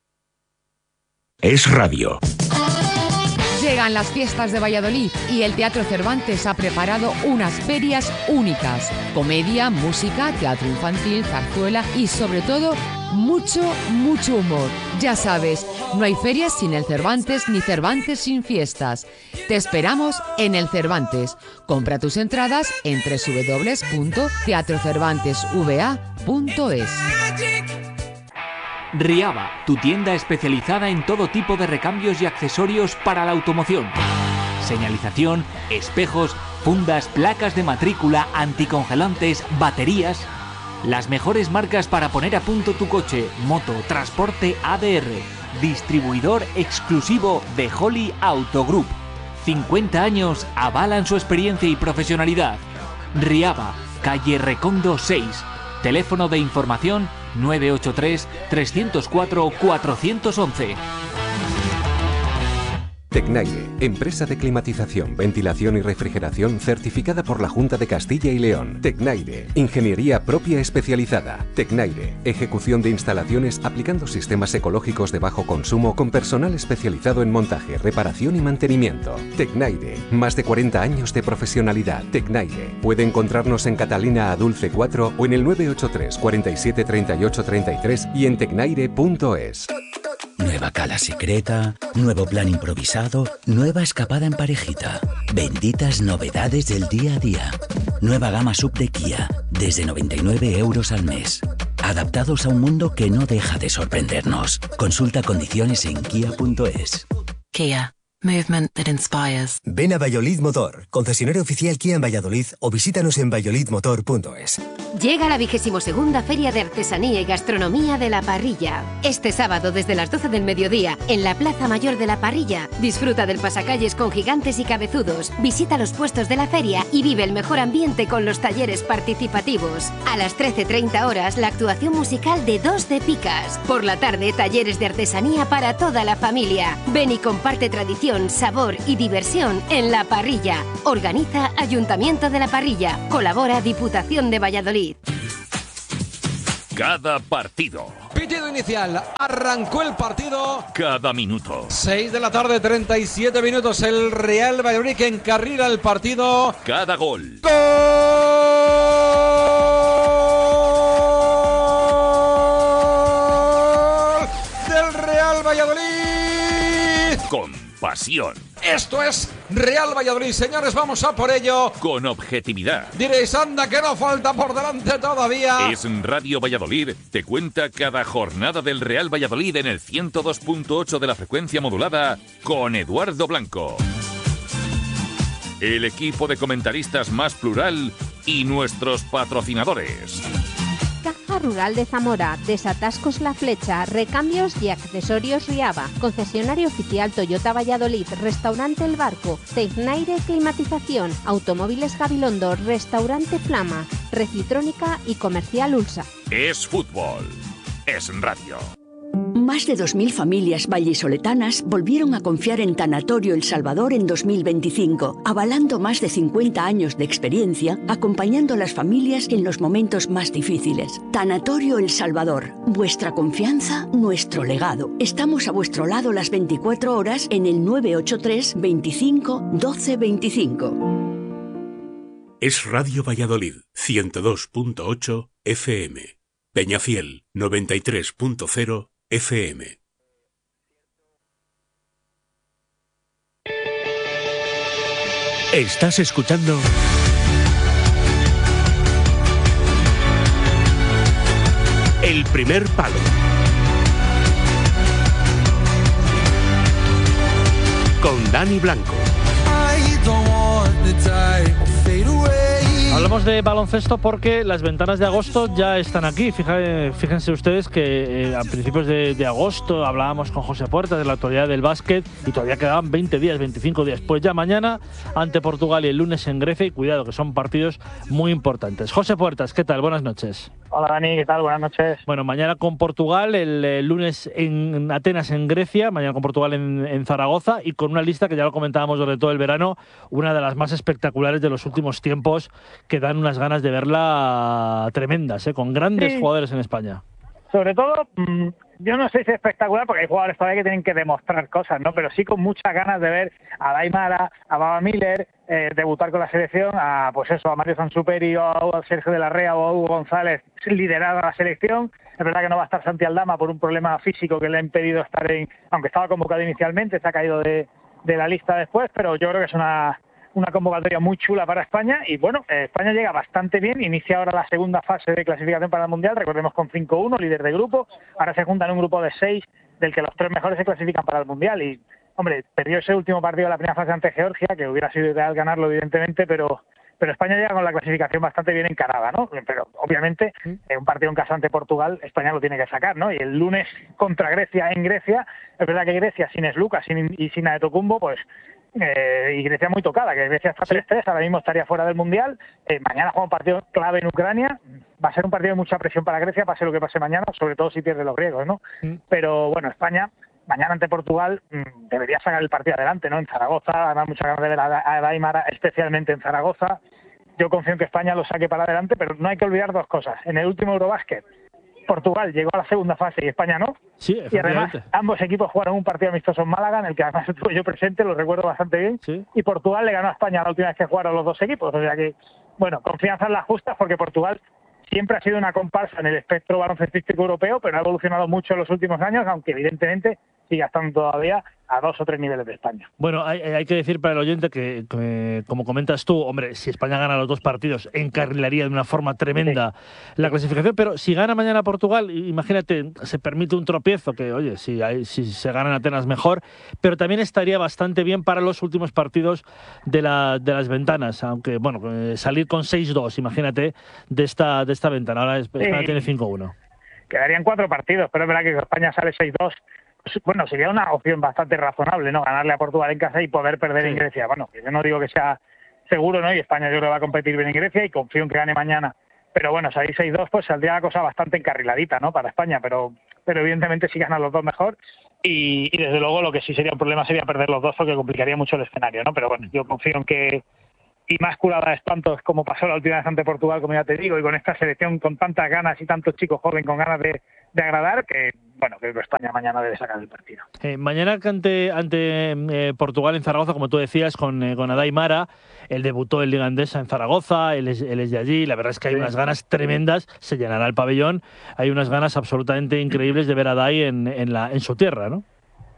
Es radio. Llegan las fiestas de Valladolid y el Teatro Cervantes ha preparado unas ferias únicas. Comedia, música, teatro infantil, zarzuela y sobre todo mucho, mucho humor. Ya sabes, no hay ferias sin el Cervantes ni Cervantes sin fiestas. Te esperamos en el Cervantes. Compra tus entradas en doble u doble u doble u punto teatro cervantes v a punto es. Riaba, tu tienda especializada en todo tipo de recambios y accesorios para la automoción. Señalización, espejos, fundas, placas de matrícula, anticongelantes, baterías. Las mejores marcas para poner a punto tu coche, moto, transporte A D R. Distribuidor exclusivo de Holly Auto Group. cincuenta años avalan su experiencia y profesionalidad. Riaba, calle Recondo seis. Teléfono de información nueve ocho tres, tres cero cuatro, cuatro uno uno. Tecnaire, empresa de climatización, ventilación y refrigeración certificada por la Junta de Castilla y León. Tecnaire, ingeniería propia especializada. Tecnaire, ejecución de instalaciones aplicando sistemas ecológicos de bajo consumo con personal especializado en montaje, reparación y mantenimiento. Tecnaire, más de cuarenta años de profesionalidad. Tecnaire, puede encontrarnos en Catalina Adulce cuatro o en el nueve ocho tres, cuarenta y siete, treinta y ocho, treinta y tres y en tecnaire punto es. Nueva cala secreta, nuevo plan improvisado, nueva escapada en parejita. Benditas novedades del día a día. Nueva gama sub de Kia, desde noventa y nueve euros al mes. Adaptados a un mundo que no deja de sorprendernos. Consulta condiciones en kia punto es. Kia. Movement that inspires. Ven a Valladolid Motor, concesionario oficial Kia en Valladolid, o visítanos en valladolid motor punto es. Llega la vigésimo segunda Feria de Artesanía y Gastronomía de La Parrilla. Este sábado desde las doce del mediodía, en la Plaza Mayor de La Parrilla, disfruta del pasacalles con gigantes y cabezudos, visita los puestos de la feria y vive el mejor ambiente con los talleres participativos. A las trece treinta horas, la actuación musical de Dos de Picas. Por la tarde, talleres de artesanía para toda la familia. Ven y comparte tradición, sabor y diversión en La Parrilla. Organiza Ayuntamiento de La Parrilla. Colabora Diputación de Valladolid. Cada partido. Pitido inicial. Arrancó el partido. Cada minuto. seis de la tarde, treinta y siete minutos. El Real Valladolid que encarrila el partido. Cada gol. ¡Gol! Del Real Valladolid. Con pasión. Esto es Real Valladolid, señores, vamos a por ello. Con objetividad. Diréis, anda, que no falta por delante todavía. Es Radio Valladolid, te cuenta cada jornada del Real Valladolid en el ciento dos punto ocho de la frecuencia modulada con Eduardo Blanco. El equipo de comentaristas más plural y nuestros patrocinadores. Caja Rural de Zamora, Desatascos La Flecha, Recambios y Accesorios Riava, concesionario oficial Toyota Valladolid, Restaurante El Barco, Tecnaire Climatización, Automóviles Gabilondo, Restaurante Flama, Recitrónica y Comercial Ulsa. Es fútbol, es radio. Más de dos mil familias vallisoletanas volvieron a confiar en Tanatorio El Salvador en dos mil veinticinco, avalando más de cincuenta años de experiencia, acompañando a las familias en los momentos más difíciles. Tanatorio El Salvador, vuestra confianza, nuestro legado. Estamos a vuestro lado las veinticuatro horas en el nueve ocho tres, veinticinco, doce veinticinco. Es Radio Valladolid, ciento dos punto ocho F M. Peñafiel, noventa y tres punto cero F M. Estás escuchando El Primer Palo con Dani Blanco. Hablamos de baloncesto porque las ventanas de agosto ya están aquí. Fíjate, fíjense ustedes que eh, a principios de, de agosto hablábamos con José Puertas de la Autoridad del Básquet y todavía quedaban veinte días, veinticinco días. Pues ya mañana ante Portugal y el lunes en Grecia, y cuidado que son partidos muy importantes. José Puertas, ¿qué tal? Buenas noches. Hola Dani, ¿qué tal? Buenas noches. Bueno, mañana con Portugal, el, el lunes en Atenas, en Grecia, mañana con Portugal en, en Zaragoza, y con una lista que ya lo comentábamos durante todo el verano, una de las más espectaculares de los últimos tiempos, que dan unas ganas de verla tremendas, ¿eh? Con grandes sí. jugadores en España. Sobre todo, mmm, yo no sé si es espectacular, porque hay jugadores todavía que tienen que demostrar cosas, ¿no? Pero sí con muchas ganas de ver a Daimara, a Baba Miller, eh, debutar con la selección, a pues eso, a Mario Sansuperi o a Sergio de la Rea o a Hugo González liderar a la selección. Es verdad que no va a estar Santi Aldama por un problema físico que le ha impedido estar en, aunque estaba convocado inicialmente, se ha caído de, de la lista después, pero yo creo que es una una convocatoria muy chula para España. Y bueno, eh, España llega bastante bien, inicia ahora la segunda fase de clasificación para el Mundial, recordemos con cinco uno, líder de grupo, ahora se juntan un grupo de seis, del que los tres mejores se clasifican para el Mundial. Y hombre, perdió ese último partido de la primera fase ante Georgia, que hubiera sido ideal ganarlo evidentemente, pero pero España llega con la clasificación bastante bien encarada, ¿no? Pero obviamente en un partido en casa ante Portugal, España lo tiene que sacar, ¿no? Y el lunes contra Grecia en Grecia, es verdad que Grecia sin Sluka sin, y sin Antetokounmpo, pues Eh, y Grecia muy tocada, que Grecia está tres tres, ahora mismo estaría fuera del Mundial. Eh, mañana juega un partido clave en Ucrania, va a ser un partido de mucha presión para Grecia, pase lo que pase mañana, sobre todo si pierde los griegos, ¿no? Mm. Pero bueno, España mañana ante Portugal mmm, debería sacar el partido adelante, ¿no? En Zaragoza, además muchas ganas de ver a, a Daimara, especialmente en Zaragoza. Yo confío en que España lo saque para adelante, pero no hay que olvidar dos cosas. En el último Eurobásquet, Portugal llegó a la segunda fase y España no. Sí, y además ambos equipos jugaron un partido amistoso en Málaga, en el que además estuve yo presente, lo recuerdo bastante bien. Sí. Y Portugal le ganó a España la última vez que jugaron los dos equipos. O sea que, bueno, confianza en las justas, porque Portugal siempre ha sido una comparsa en el espectro baloncestístico europeo, pero ha evolucionado mucho en los últimos años, aunque evidentemente sigue estando todavía a dos o tres niveles de España. Bueno, hay, hay que decir para el oyente que, que, como comentas tú, hombre, si España gana los dos partidos, encarrilaría de una forma tremenda sí. la clasificación, pero si gana mañana Portugal, imagínate, se permite un tropiezo, que oye, si, hay, si se gana en Atenas mejor, pero también estaría bastante bien para los últimos partidos de, la, de las ventanas, aunque, bueno, salir con seis dos, imagínate, de esta, de esta ventana. Ahora España sí. tiene cinco uno. Quedarían cuatro partidos, pero es verdad que España sale seis dos. Bueno, sería una opción bastante razonable, ¿no? Ganarle a Portugal en casa y poder perder sí. en Grecia. Bueno, yo no digo que sea seguro, ¿no? Y España yo creo que va a competir bien en Grecia y confío en que gane mañana. Pero bueno, salir seis dos, pues saldría la cosa bastante encarriladita, ¿no? Para España, pero pero evidentemente si ganan los dos mejor. Y, y desde luego lo que sí sería un problema sería perder los dos porque complicaría mucho el escenario, ¿no? Pero bueno, yo confío en que Inmaculada de espantos, como pasó la última vez ante Portugal, como ya te digo, y con esta selección con tantas ganas y tantos chicos jóvenes con ganas de, de agradar, que bueno, creo que España mañana debe sacar el partido. Eh, mañana ante, ante eh, Portugal en Zaragoza, como tú decías, con, eh, con Adai Mara, él debutó en Liga Andesa en Zaragoza, él es, él es de allí, la verdad es que hay sí. unas ganas tremendas, se llenará el pabellón, hay unas ganas absolutamente increíbles de ver a Adai en, en, la, en su tierra, ¿no?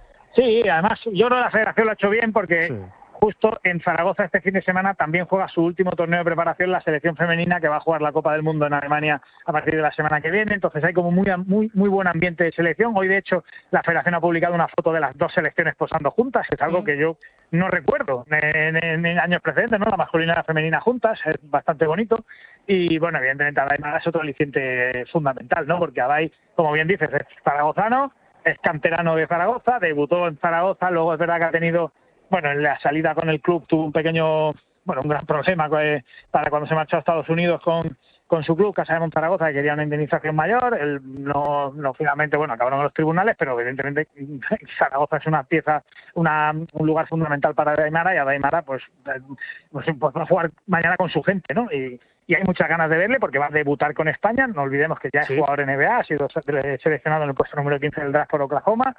Sí, además yo creo que la federación lo ha hecho bien porque... Sí. Justo en Zaragoza este fin de semana también juega su último torneo de preparación la selección femenina que va a jugar la Copa del Mundo en Alemania a partir de la semana que viene. Entonces hay como muy muy muy buen ambiente de selección. Hoy de hecho la Federación ha publicado una foto de las dos selecciones posando juntas, que es algo que yo no recuerdo en, en, en años precedentes, ¿no? La masculina y la femenina juntas, es bastante bonito. Y bueno, evidentemente Adai Mara es otro aliciente fundamental, ¿no? Porque Adai, como bien dices, es zaragozano, es canterano de Zaragoza, debutó en Zaragoza, luego es verdad que ha tenido... Bueno, en la salida con el club tuvo un pequeño, bueno, un gran problema para cuando se marchó a Estados Unidos con, con su club, Casa de Monzaragoza, que quería una indemnización mayor. Él no, no finalmente, bueno, acabaron en los tribunales, pero evidentemente Zaragoza es una pieza, una, un lugar fundamental para Adai Mara, y Adai Mara, pues, pues, pues va a jugar mañana con su gente, ¿no? Y, y hay muchas ganas de verle porque va a debutar con España. No olvidemos que ya es sí. jugador N B A, ha sido seleccionado en el puesto número quince del draft por Oklahoma.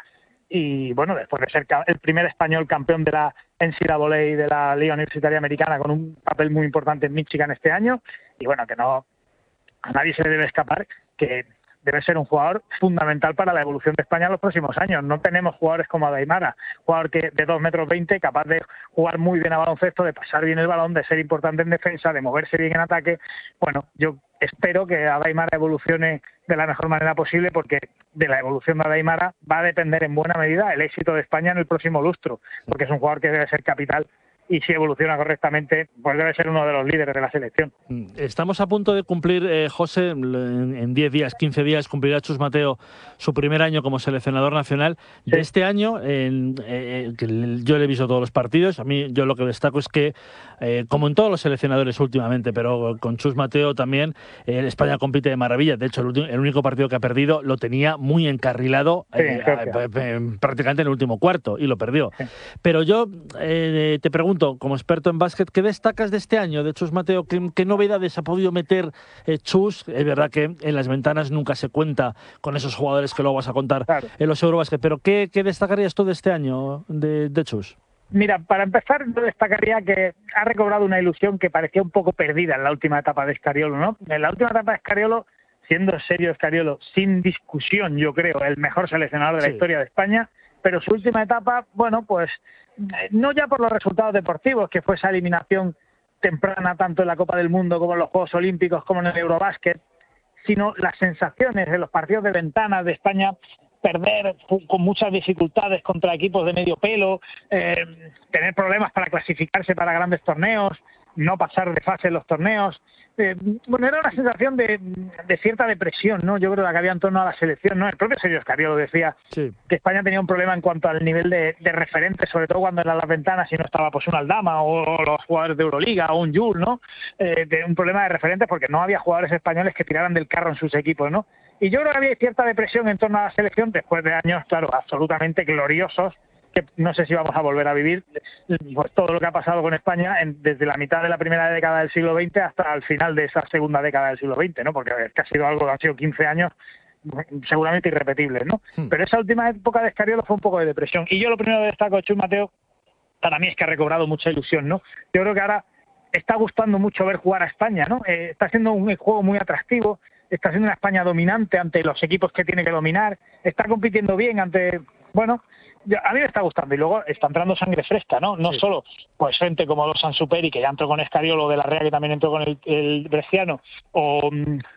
Y bueno, después de ser el primer español campeón de la N C A A de la Liga Universitaria Americana, con un papel muy importante en Michigan este año, y bueno, que no a nadie se le debe escapar que debe ser un jugador fundamental para la evolución de España en los próximos años. No tenemos jugadores como Adai Mara, jugador que de dos metros veinte, capaz de jugar muy bien a baloncesto, de pasar bien el balón, de ser importante en defensa, de moverse bien en ataque. Bueno, yo espero que Adai Mara evolucione de la mejor manera posible, porque de la evolución de Adai Mara va a depender en buena medida el éxito de España en el próximo lustro, porque es un jugador que debe ser capital. Y si evoluciona correctamente, pues debe ser uno de los líderes de la selección. Estamos a punto de cumplir, eh, José, en diez días, quince días, cumplirá Chus Mateo su primer año como seleccionador nacional. Sí. De este año, en, eh, que yo le he visto todos los partidos, a mí yo lo que destaco es que, eh, como en todos los seleccionadores últimamente, pero con Chus Mateo también, eh, España compite de maravilla. De hecho, el, último, el único partido que ha perdido lo tenía muy encarrilado, sí, eh, eh, prácticamente en el último cuarto, y lo perdió. Sí. Pero yo eh, te pregunto, como experto en básquet, ¿qué destacas de este año de Chus Mateo? ¿Qué, qué novedades ha podido meter eh, Chus? Es verdad que en las ventanas nunca se cuenta con esos jugadores que luego vas a contar claro. en los Eurobásquet, pero ¿qué, qué destacarías tú de este año de, de Chus? Mira, para empezar, yo destacaría que ha recobrado una ilusión que parecía un poco perdida en la última etapa de Scariolo, ¿no? En la última etapa de Scariolo, siendo serio Scariolo, sin discusión, yo creo, el mejor seleccionador de la sí. historia de España, pero su última etapa, bueno, pues no ya por los resultados deportivos, que fue esa eliminación temprana tanto en la Copa del Mundo como en los Juegos Olímpicos como en el Eurobásquet, sino las sensaciones de los partidos de ventana de España, perder con muchas dificultades contra equipos de medio pelo, eh, tener problemas para clasificarse para grandes torneos, no pasar de fase en los torneos. Eh, bueno, era una sensación de, de cierta depresión, ¿no? Yo creo que había en torno a la selección, ¿no? El propio Sergio Scariolo decía sí. que España tenía un problema en cuanto al nivel de, de referentes, sobre todo cuando eran las ventanas y no estaba pues un Aldama o, o los jugadores de Euroliga o un Jules, ¿no? Eh, de un problema de referentes porque no había jugadores españoles que tiraran del carro en sus equipos, ¿no? Y yo creo que había cierta depresión en torno a la selección después de años, claro, absolutamente gloriosos, que no sé si vamos a volver a vivir pues, todo lo que ha pasado con España en, desde la mitad de la primera década del siglo veinte hasta el final de esa segunda década del siglo veinte, ¿no? Porque es que ha sido algo, han sido quince años seguramente irrepetibles, ¿no? Hmm. Pero esa última época de Scariolo fue un poco de depresión. Y yo lo primero que destaco de Chus Mateo, para mí es que ha recobrado mucha ilusión, ¿no? Yo creo que ahora está gustando mucho ver jugar a España, ¿no? Eh, está haciendo un juego muy atractivo, está siendo una España dominante ante los equipos que tiene que dominar, está compitiendo bien ante bueno, a mí me está gustando y luego está entrando sangre fresca, ¿no? No sí. solo pues gente como los Sansuperi, que ya entró con Escariolo, de la Rea, que también entró con el, el Bresciano, o,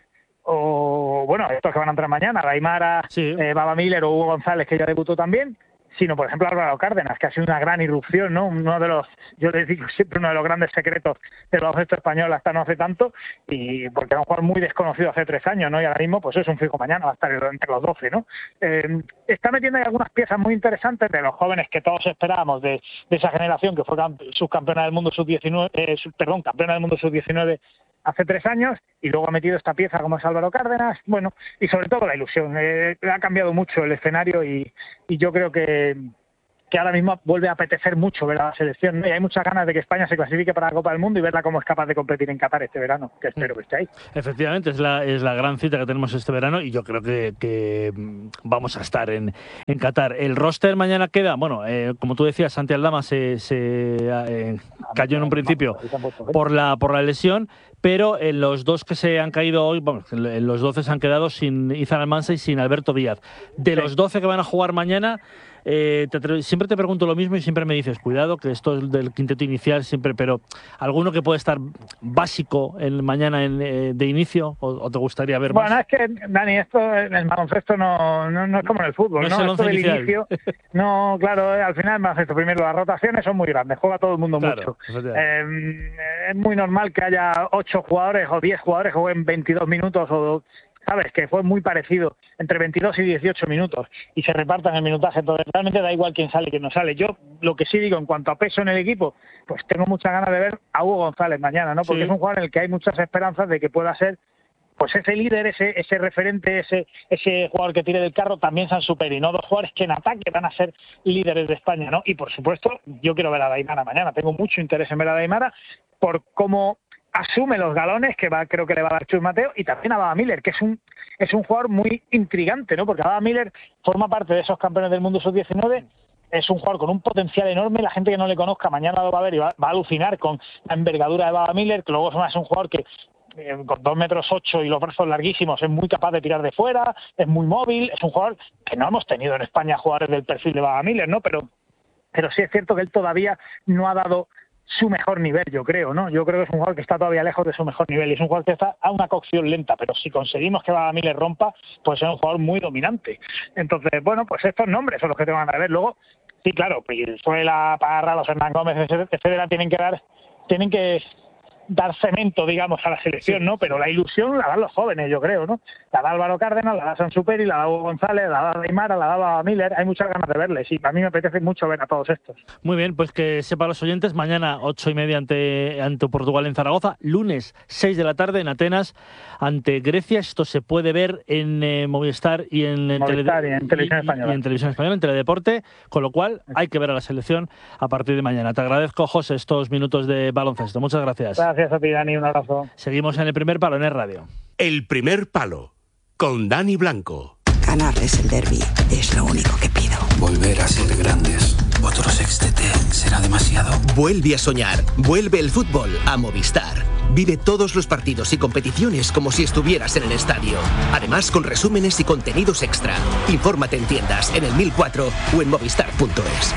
o bueno, estos que van a entrar mañana, Daimara, sí. eh, Baba Miller o Hugo González, que ya debutó también, sino por ejemplo Álvaro Cárdenas, que ha sido una gran irrupción, ¿no? Uno de los, yo les digo siempre, uno de los grandes secretos del baloncesto español hasta no hace tanto, y porque era un jugador muy desconocido hace tres años, ¿no? Y ahora mismo, pues es un fijo mañana, va a estar entre los doce, ¿no? Eh, está metiendo ahí algunas piezas muy interesantes de los jóvenes que todos esperábamos de, de esa generación que fue subcampeona del mundo sub diecinueve, eh, sub, perdón, campeona del mundo sub diecinueve hace tres años, y luego ha metido esta pieza como es Álvaro Cárdenas, bueno, y sobre todo la ilusión. Eh, ha cambiado mucho el escenario y, y yo creo que, que ahora mismo vuelve a apetecer mucho ver a la selección, ¿no? Y hay muchas ganas de que España se clasifique para la Copa del Mundo y verla cómo es capaz de competir en Qatar este verano, que espero que esté ahí. Efectivamente, es la, es la gran cita que tenemos este verano y yo creo que, que vamos a estar en, en Qatar. El roster mañana queda, bueno, eh, como tú decías, Santi Aldama se, se eh, cayó en un principio por la, por la lesión, pero en los dos que se han caído hoy, bueno, en los doce se han quedado sin Izan Almansa y sin Alberto Díaz. De los doce que van a jugar mañana, eh, te, siempre te pregunto lo mismo y siempre me dices, cuidado, que esto es del quinteto inicial siempre, pero ¿alguno que puede estar básico en, mañana en, eh, de inicio o, o te gustaría ver bueno, más? Bueno, es que, Dani, esto en el baloncesto no, no, no es como en el fútbol, ¿no? No es el esto del inicial. inicio, no, claro, al final el baloncesto, primero, las rotaciones son muy grandes, juega todo el mundo claro, mucho. Eh, es muy normal que haya ocho jugadores o diez jugadores que jueguen veintidós minutos o... ¿Sabes? Que fue muy parecido, entre veintidós y dieciocho minutos, y se repartan el minutaje. Entonces, realmente da igual quién sale y quién no sale. Yo, lo que sí digo, en cuanto a peso en el equipo, pues tengo muchas ganas de ver a Hugo González mañana, ¿no? Porque sí. es un jugador en el que hay muchas esperanzas de que pueda ser, pues ese líder, ese ese referente, ese ese jugador que tire del carro, también Sansuperi, ¿no? Dos jugadores que en ataque van a ser líderes de España, ¿no? Y, por supuesto, yo quiero ver a Daimara mañana. Tengo mucho interés en ver a Daimara por cómo asume los galones que va, creo que le va a dar Chus Mateo, y también a Baba Miller, que es un es un jugador muy intrigante, ¿no? Porque Baba Miller forma parte de esos campeones del mundo sub diecinueve, es un jugador con un potencial enorme, la gente que no le conozca mañana lo va a ver y va, va a alucinar con la envergadura de Baba Miller, que luego es un jugador que eh, con dos metros ocho y los brazos larguísimos es muy capaz de tirar de fuera, es muy móvil, es un jugador que no hemos tenido en España jugadores del perfil de Baba Miller, ¿no? Pero, pero sí es cierto que él todavía no ha dado su mejor nivel, yo creo, ¿no? Yo creo que es un jugador que está todavía lejos de su mejor nivel y es un jugador que está a una cocción lenta, pero si conseguimos que Baba Miller rompa, pues es un jugador muy dominante. Entonces, bueno, pues estos nombres son los que tengo ganas de ver. Luego, sí, claro, Brizuela, Parra, los Hernán Gómez, etcétera, tienen que dar, tienen que dar cemento, digamos, a la selección, ¿no? Pero la ilusión la dan los jóvenes, yo creo, ¿no? La da Álvaro Cárdenas, la da Sansuperi, la da Hugo González, la da Daimara, la da Baba Miller. Hay muchas ganas de verles y a mí me apetece mucho ver a todos estos. Muy bien, pues que sepan los oyentes, mañana ocho y media ante, ante Portugal en Zaragoza, lunes seis de la tarde en Atenas ante Grecia. Esto se puede ver en eh, Movistar y en, en, Movistar tele, y en Televisión Española. Y en Televisión Española, en Teledeporte, con lo cual hay que ver a la selección a partir de mañana. Te agradezco, José, estos minutos de baloncesto. Muchas gracias. Gracias a ti, Dani. Un abrazo. Seguimos en El Primer Palo, en Es Radio. El Primer Palo, con Dani Blanco. Ganarles el derbi es lo único que pido. Volver a ser grandes. Otro sextete será demasiado. Vuelve a soñar. Vuelve el fútbol a Movistar. Vive todos los partidos y competiciones como si estuvieras en el estadio. Además, con resúmenes y contenidos extra. Infórmate en tiendas, en el mil cuatro o en movistar punto es.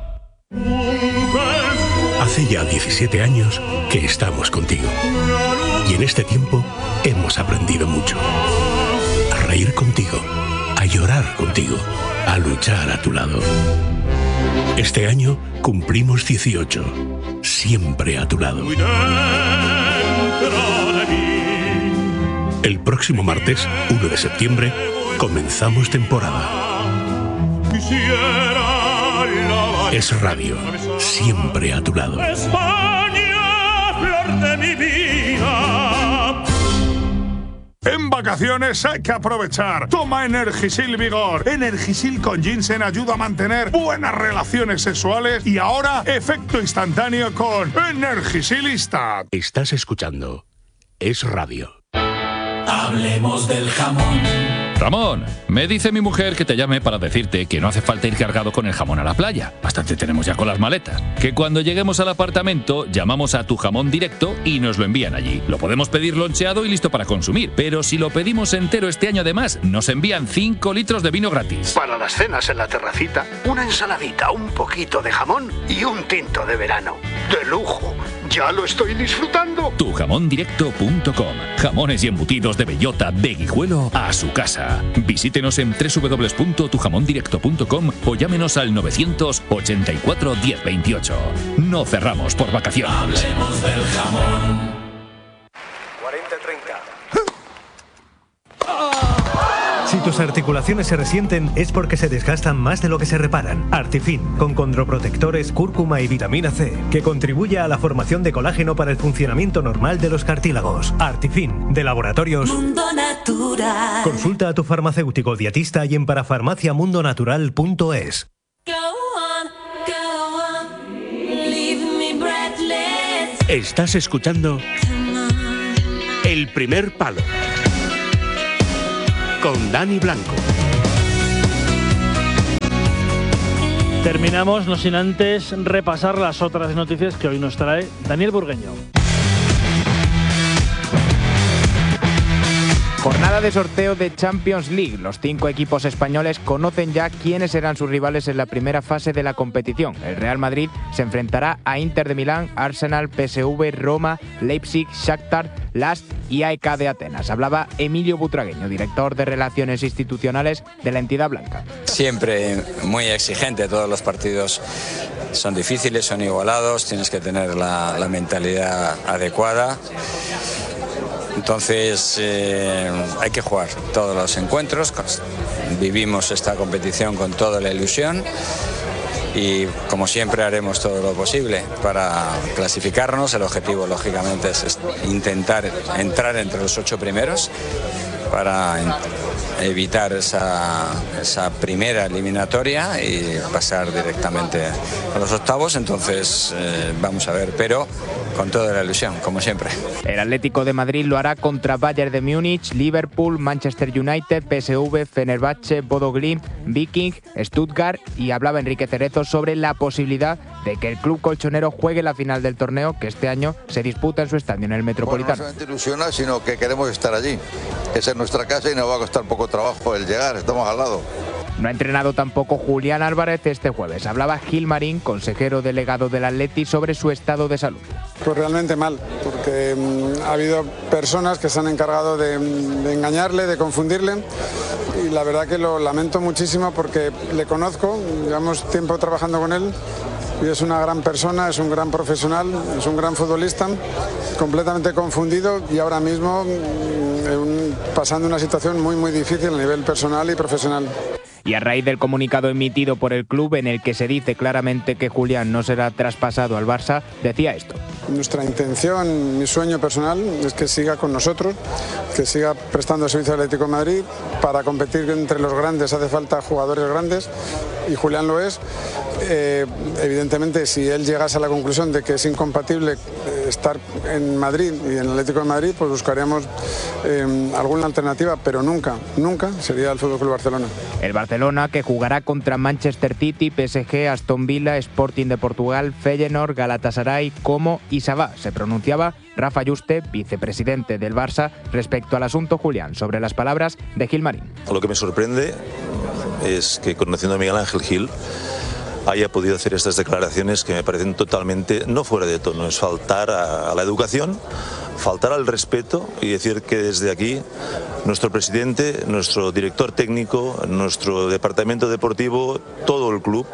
Hace ya diecisiete años que estamos contigo. Y en este tiempo hemos aprendido mucho. A reír contigo, a llorar contigo, a luchar a tu lado. Este año cumplimos dieciocho, siempre a tu lado. El próximo martes, uno de septiembre, comenzamos temporada. Es Radio, siempre a tu lado. España, flor de mi vida. En vacaciones hay que aprovechar. Toma Energisil Vigor. Energisil con ginseng ayuda a mantener buenas relaciones sexuales y ahora efecto instantáneo con Energisilista. Estás escuchando Es Radio. Hablemos del jamón. Ramón, me dice mi mujer que te llame para decirte que no hace falta ir cargado con el jamón a la playa. Bastante tenemos ya con las maletas. Que cuando lleguemos al apartamento llamamos a Tu Jamón Directo y nos lo envían allí. Lo podemos pedir loncheado y listo para consumir. Pero si lo pedimos entero este año además, nos envían cinco litros de vino gratis. Para las cenas en la terracita, una ensaladita, un poquito de jamón y un tinto de verano. ¡De lujo! ¡Ya lo estoy disfrutando! tu jamón directo punto com. Jamones y embutidos de bellota de Guijuelo a su casa. Visítenos en doble u doble u doble u punto tu jamón directo punto com o llámenos al novecientos ochenta y cuatro diez veintiocho. No cerramos por vacaciones. Hablemos del jamón. cuarenta treinta. Si tus articulaciones se resienten es porque se desgastan más de lo que se reparan. Artifin, con condroprotectores, cúrcuma y vitamina C, que contribuye a la formación de colágeno para el funcionamiento normal de los cartílagos. Artifin, de Laboratorios Mundo Natural. Consulta a tu farmacéutico dietista y en parafarmacia mundo natural punto es. Estás escuchando El Primer Palo con Dani Blanco. Terminamos, no sin antes repasar las otras noticias que hoy nos trae Daniel Burgueño. Jornada de sorteo de Champions League. Los cinco equipos españoles conocen ya quiénes serán sus rivales en la primera fase de la competición. El Real Madrid se enfrentará a Inter de Milán, Arsenal, P S V, Roma, Leipzig, Shakhtar, Last y A E K de Atenas. Hablaba Emilio Butragueño, director de Relaciones Institucionales de la entidad blanca. Siempre muy exigente, todos los partidos son difíciles, son igualados, tienes que tener la, la mentalidad adecuada. Entonces eh, hay que jugar todos los encuentros, vivimos esta competición con toda la ilusión y como siempre haremos todo lo posible para clasificarnos. El objetivo lógicamente es intentar entrar entre los ocho primeros para evitar esa, esa primera eliminatoria y pasar directamente a los octavos. Entonces eh, vamos a ver, pero con toda la ilusión, como siempre. El Atlético de Madrid lo hará contra Bayern de Múnich, Liverpool, Manchester United, P S V, Fenerbahce, Bodo Glimt, Viking, Stuttgart, y hablaba Enrique Cerezo sobre la posibilidad de que el club colchonero juegue la final del torneo que este año se disputa en su estadio, en el Metropolitano. Bueno, no solamente ilusiona, sino que queremos estar allí. Esa es nuestra casa y nos va a costar poco trabajo el llegar, estamos al lado. No ha entrenado tampoco Julián Álvarez este jueves. Hablaba Gil Marín, consejero delegado del Atleti, sobre su estado de salud. Pues realmente mal, porque mmm, ha habido personas que se han encargado de, de engañarle, de confundirle, y la verdad que lo lamento muchísimo porque le conozco, llevamos tiempo trabajando con él y es una gran persona, es un gran profesional, es un gran futbolista, completamente confundido y ahora mismo mmm, pasando una situación muy muy difícil a nivel personal y profesional. Y a raíz del comunicado emitido por el club en el que se dice claramente que Julián no será traspasado al Barça, decía esto. Nuestra intención, mi sueño personal es que siga con nosotros, que siga prestando servicio al Atlético de Madrid. Para competir entre los grandes hace falta jugadores grandes y Julián lo es. Eh, evidentemente, si él llegase a la conclusión de que es incompatible estar en Madrid y en el Atlético de Madrid, pues buscaríamos eh, alguna alternativa, pero nunca, nunca sería el F C Barcelona. El Barcelona, que jugará contra Manchester City, P S G, Aston Villa, Sporting de Portugal, Feyenoord, Galatasaray, Como y Sabah. Se pronunciaba Rafa Yuste, vicepresidente del Barça, respecto al asunto Julián, sobre las palabras de Gil Marín. Lo que me sorprende es que, conociendo a Miguel Ángel Gil, haya podido hacer estas declaraciones que me parecen totalmente no fuera de tono. Es faltar a, a la educación, faltar al respeto y decir que desde aquí nuestro presidente, nuestro director técnico, nuestro departamento deportivo, todo el club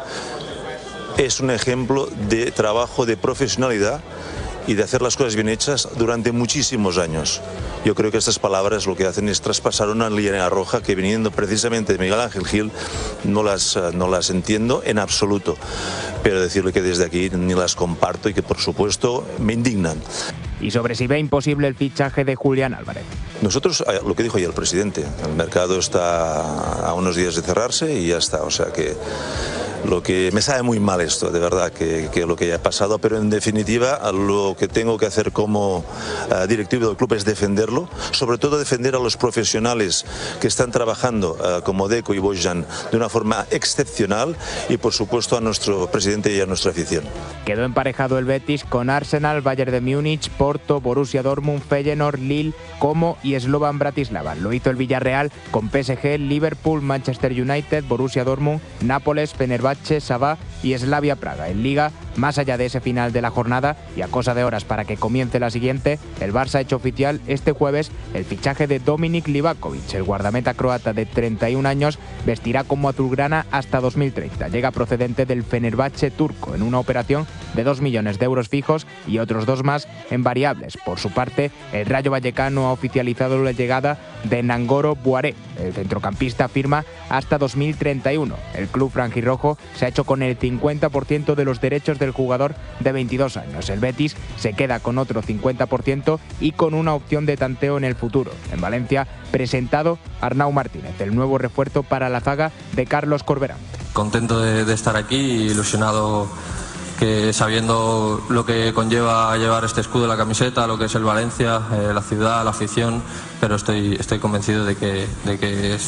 es un ejemplo de trabajo, de profesionalidad y de hacer las cosas bien hechas durante muchísimos años. Yo creo que estas palabras lo que hacen es traspasar una línea roja que, viniendo precisamente de Miguel Ángel Gil, no las, no las entiendo en absoluto. Pero decirle que desde aquí ni las comparto y que, por supuesto, me indignan. Y sobre si ve imposible el fichaje de Julián Álvarez. Nosotros, lo que dijo ya el presidente, el mercado está a unos días de cerrarse y ya está. O sea que lo que me sabe muy mal esto, de verdad, que, que lo que ha pasado, pero en definitiva lo que tengo que hacer como uh, directivo del club es defenderlo, sobre todo defender a los profesionales que están trabajando uh, como Deco y Bojan de una forma excepcional y por supuesto a nuestro presidente y a nuestra afición. Quedó emparejado el Betis con Arsenal, Bayern de Múnich, Porto, Borussia Dortmund, Feyenoord, Lille, Como y Slovan Bratislava. Lo hizo el Villarreal con P S G, Liverpool, Manchester United, Borussia Dortmund, Nápoles, Fenerbahce, Sabah y Slavia Praga. En Liga, más allá de ese final de la jornada y a cosa de horas para que comience la siguiente, el Barça ha hecho oficial este jueves el fichaje de Dominik Livakovic. El guardameta croata de treinta y un años vestirá como azulgrana hasta dos mil treinta. Llega procedente del Fenerbahce turco en una operación de dos millones de euros fijos y otros dos más en variables. Por su parte, el Rayo Vallecano ha oficializado la llegada de Nangoro Buaré. El centrocampista firma hasta dos mil treinta y uno. El club franjirrojo se ha hecho con el cincuenta por ciento de los derechos del jugador de veintidós años. El Betis se queda con otro cincuenta por ciento y con una opción de tanteo en el futuro. En Valencia, presentado Arnau Martínez, el nuevo refuerzo para la zaga de Carlos Corberán. Contento de, de estar aquí, ilusionado, que sabiendo lo que conlleva llevar este escudo en la camiseta, lo que es el Valencia, eh, la ciudad, la afición, pero estoy, estoy convencido de que, de que es,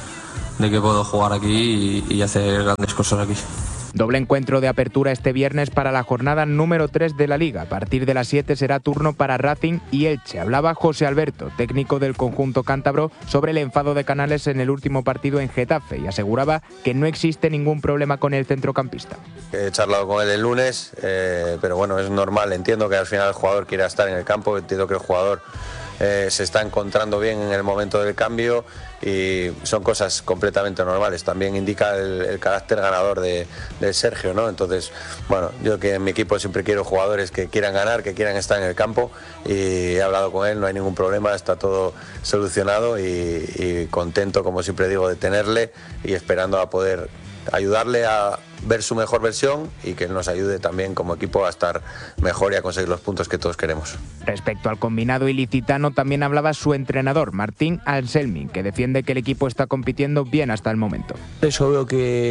de que puedo jugar aquí y, y hacer grandes cosas aquí. Doble encuentro de apertura este viernes para la jornada número tres de la Liga. A partir de las siete será turno para Racing y Elche. Hablaba José Alberto, técnico del conjunto cántabro, sobre el enfado de Canales en el último partido en Getafe y aseguraba que no existe ningún problema con el centrocampista. He charlado con él el lunes, eh, pero bueno, es normal. Entiendo que al final el jugador quiera estar en el campo, entiendo que el jugador Eh, se está encontrando bien en el momento del cambio y son cosas completamente normales. También indica el, el carácter ganador de, de Sergio, ¿no? Entonces, bueno, yo que en mi equipo siempre quiero jugadores que quieran ganar, que quieran estar en el campo, y he hablado con él, no hay ningún problema, está todo solucionado y, y contento, como siempre digo, de tenerle y esperando a poder ayudarle a ver su mejor versión y que él nos ayude también como equipo a estar mejor y a conseguir los puntos que todos queremos. Respecto al combinado ilicitano también hablaba su entrenador, Martín Anselmi, que defiende que el equipo está compitiendo bien hasta el momento. Yo veo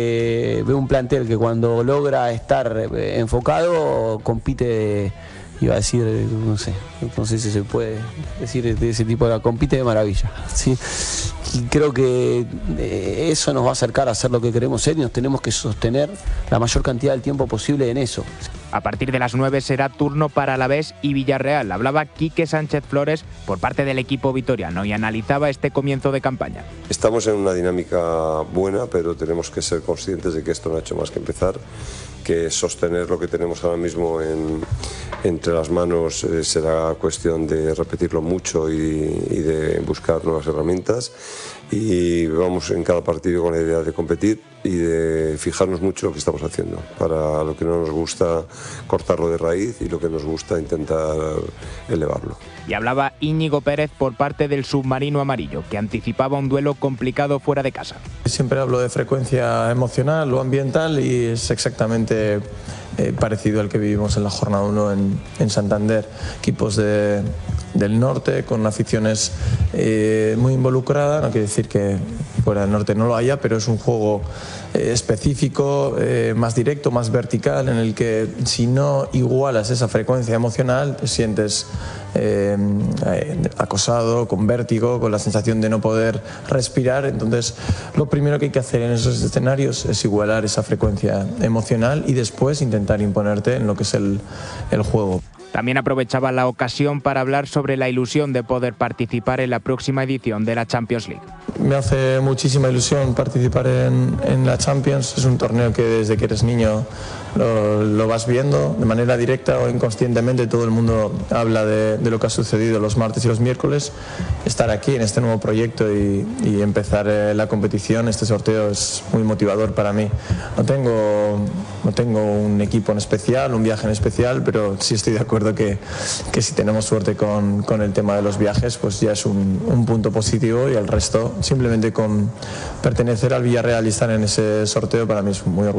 que veo un plantel que cuando logra estar enfocado compite, iba a decir, no sé, no sé si se puede decir de ese tipo, de compite de maravilla, ¿sí? Y creo que eso nos va a acercar a hacer lo que queremos ser y nos tenemos que sostener la mayor cantidad del tiempo posible en eso. A partir de las nueve será turno para Alavés y Villarreal. Hablaba Quique Sánchez Flores por parte del equipo vitoriano y analizaba este comienzo de campaña. Estamos en una dinámica buena, pero tenemos que ser conscientes de que esto no ha hecho más que empezar, que sostener lo que tenemos ahora mismo en, entre las manos eh, será cuestión de repetirlo mucho y, y de buscar nuevas herramientas, y vamos en cada partido con la idea de competir y de fijarnos mucho en lo que estamos haciendo, para lo que no nos gusta cortarlo de raíz y lo que nos gusta intentar elevarlo. Y hablaba Íñigo Pérez por parte del submarino amarillo, que anticipaba un duelo complicado fuera de casa. Siempre hablo de frecuencia emocional o ambiental y es exactamente eh, parecido al que vivimos en la jornada uno en, en Santander. Equipos de, del norte con aficiones eh, muy involucradas, no quiere decir que fuera del norte no lo haya, pero es un juego eh, específico, eh, más directo, más vertical, en el que si no igualas esa frecuencia emocional te sientes eh, acosado, con vértigo, con la sensación de no poder respirar. Entonces lo primero que hay que hacer en esos escenarios es igualar esa frecuencia emocional y después intentar imponerte en lo que es el, el juego. También aprovechaba la ocasión para hablar sobre la ilusión de poder participar en la próxima edición de la Champions League. Me hace muchísima ilusión participar en, en la Champions. Es un torneo que desde que eres niño lo, lo vas viendo de manera directa o inconscientemente. Todo el mundo habla de, de lo que ha sucedido los martes y los miércoles. Estar aquí en este nuevo proyecto y, y empezar la competición, este sorteo, es muy motivador para mí. No tengo, no tengo un equipo en especial, un viaje en especial, pero sí estoy de acuerdo Que, que si tenemos suerte con, con el tema de los viajes, pues ya es un, un punto positivo, y el resto, simplemente con pertenecer al Villarreal y estar en ese sorteo, para mí es muy orgulloso.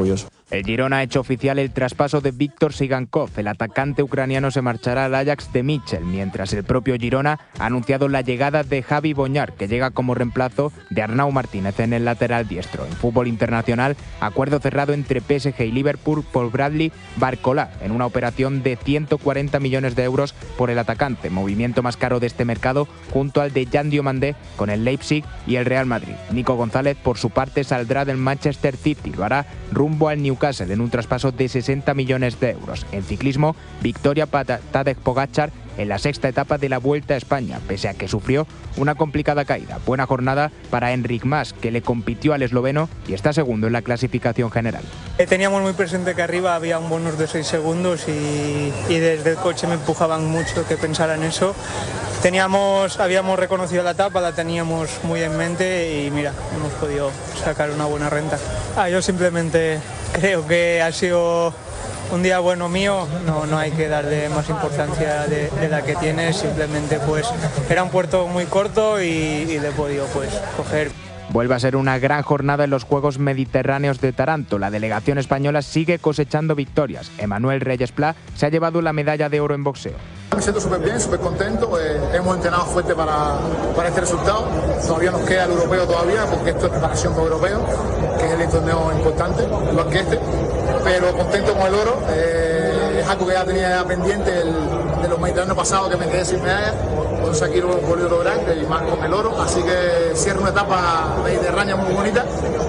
El Girona ha hecho oficial el traspaso de Víctor Sigankov. El atacante ucraniano se marchará al Ajax de Mitchell, mientras el propio Girona ha anunciado la llegada de Javi Boñar, que llega como reemplazo de Arnau Martínez en el lateral diestro. En fútbol internacional, acuerdo cerrado entre P S G y Liverpool por Bradley Barcola, en una operación de ciento cuarenta millones de euros por el atacante, movimiento más caro de este mercado junto al de Jan Diomandé con el Leipzig y el Real Madrid. Nico González, por su parte, saldrá del Manchester City, lo hará rumbo al Newcastle en un traspaso de sesenta millones de euros. En ciclismo, victoria para Tadej Pogačar en la sexta etapa de la Vuelta a España, pese a que sufrió una complicada caída. Buena jornada para Enric Mas, que le compitió al esloveno y está segundo en la clasificación general. Teníamos muy presente que arriba había un bonus de seis segundos y, y desde el coche me empujaban mucho que pensara en eso. Teníamos, habíamos reconocido la etapa, la teníamos muy en mente y mira, hemos podido sacar una buena renta. Ah, yo simplemente creo que ha sido un día bueno mío, no, no hay que darle más importancia de, de la que tiene, simplemente pues era un puerto muy corto y, y le he podido pues coger. Vuelve a ser una gran jornada en los Juegos Mediterráneos de Taranto. La delegación española sigue cosechando victorias. Emanuel Reyes Pla se ha llevado la medalla de oro en boxeo. Me siento súper bien, súper contento. Eh, hemos entrenado fuerte para, para este resultado. Todavía nos queda el europeo todavía, porque esto es preparación para el europeo, que es el torneo importante, igual que este. Pero contento con el oro. Eh, es algo que ya tenía pendiente el, de los mediterráneos pasados, que me quedé sin medalla. Entonces aquí lo he podido lograr y más con el oro. Así que cierro una etapa mediterránea muy bonita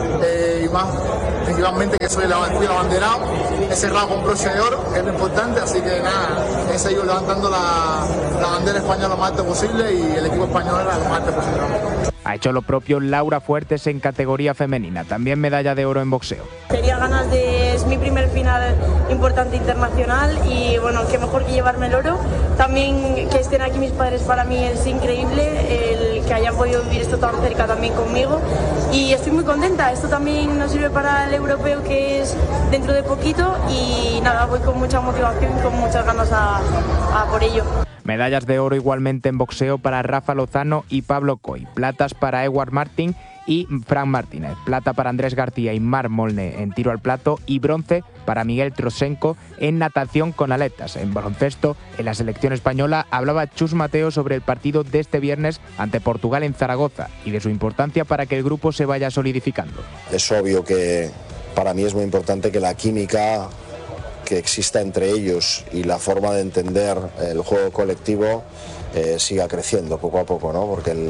eh, y más principalmente que soy la, fui el abanderado. He cerrado con broche de oro, que es lo importante. Así que nada, he seguido levantando la, la bandera española lo más alto posible y el equipo español lo más alto posible. Ha hecho lo propio Laura Fuertes en categoría femenina, también medalla de oro en boxeo. Tenía ganas de... es mi primer final importante internacional y bueno, qué mejor que llevarme el oro. También que estén aquí mis padres para mí es increíble, el que hayan podido vivir esto tan cerca también conmigo y estoy muy contenta. Esto también nos sirve para el europeo que es dentro de poquito y nada, voy con mucha motivación y con muchas ganas a, a por ello. Medallas de oro igualmente en boxeo para Rafa Lozano y Pablo Coy. Platas para Edward Martin y Fran Martínez. Plata para Andrés García y Marc Molné en tiro al plato. Y bronce para Miguel Trosenko en natación con aletas. En baloncesto, en la selección española, hablaba Chus Mateo sobre el partido de este viernes ante Portugal en Zaragoza y de su importancia para que el grupo se vaya solidificando. Es obvio que para mí es muy importante que la química que exista entre ellos y la forma de entender el juego colectivo eh, siga creciendo poco a poco, ¿no? Porque el, el,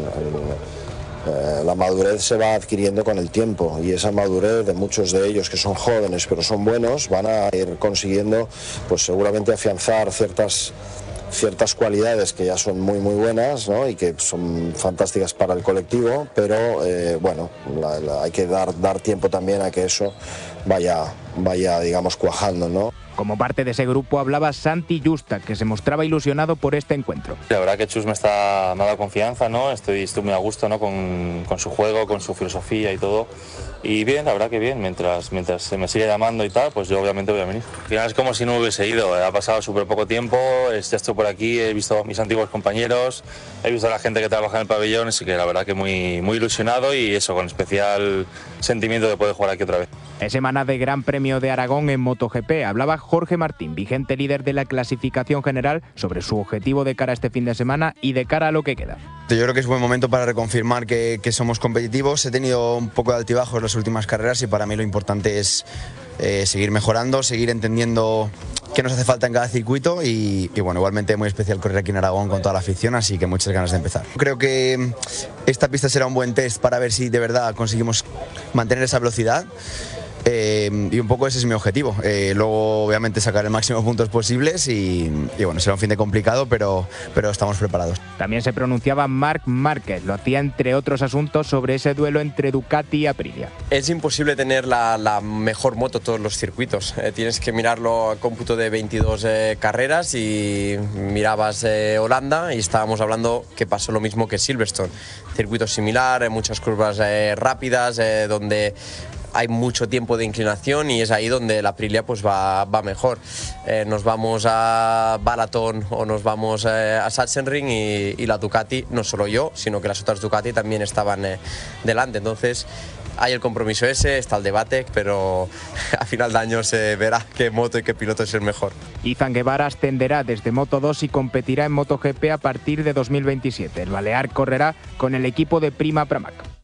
eh, la madurez se va adquiriendo con el tiempo y esa madurez de muchos de ellos que son jóvenes pero son buenos van a ir consiguiendo pues seguramente afianzar ciertas ciertas cualidades que ya son muy muy buenas, ¿no? Y que son fantásticas para el colectivo, pero eh, bueno, la, la, hay que dar, dar tiempo también a que eso vaya, vaya digamos cuajando, ¿no? Como parte de ese grupo hablaba Santi Justa, que se mostraba ilusionado por este encuentro. La verdad que Chus me, está, me ha dado confianza, ¿no? Estoy, estoy muy a gusto, ¿no? con, con su juego, con su filosofía y todo. Y bien, la verdad que bien, mientras, mientras se me sigue llamando y tal, pues yo obviamente voy a venir. Al final es como si no hubiese ido, ha pasado súper poco tiempo, ya estoy por aquí, he visto a mis antiguos compañeros, he visto a la gente que trabaja en el pabellón, así que la verdad que muy, muy ilusionado y eso, con especial sentimiento de poder jugar aquí otra vez. Es semana de Gran Premio de Aragón en MotoGP. Hablaba Jorge Martín, vigente líder de la clasificación general, sobre su objetivo de cara a este fin de semana y de cara a lo que queda. Yo creo que es buen momento para reconfirmar que, que somos competitivos. He tenido un poco de altibajos en las últimas carreras y para mí lo importante es eh, seguir mejorando, seguir entendiendo qué nos hace falta en cada circuito y, y bueno, igualmente muy especial correr aquí en Aragón con toda la afición, así que muchas ganas de empezar. Creo que esta pista será un buen test para ver si de verdad conseguimos mantener esa velocidad. Eh, y un poco ese es mi objetivo. Eh, luego, obviamente, sacar el máximo de puntos posibles y, y bueno, será un fin de complicado, pero, pero estamos preparados. También se pronunciaba Marc Márquez. Lo hacía, entre otros asuntos, sobre ese duelo entre Ducati y Aprilia. Es imposible tener la, la mejor moto todos los circuitos. Eh, tienes que mirarlo a cómputo de veintidós eh, carreras y mirabas eh, Holanda y estábamos hablando que pasó lo mismo que Silverstone. Circuito similar, muchas curvas eh, rápidas, eh, donde hay mucho tiempo de inclinación y es ahí donde la Aprilia pues va, va mejor. Eh, nos vamos a Balaton o nos vamos eh, a Sachsenring y, y la Ducati, no solo yo, sino que las otras Ducati también estaban eh, delante. Entonces hay el compromiso ese, está el debate, pero a final de año se verá qué moto y qué piloto es el mejor. Izan Guevara ascenderá desde Moto dos y competirá en MotoGP a partir de dos mil veintisiete. El balear correrá con el equipo de Prima Pramac.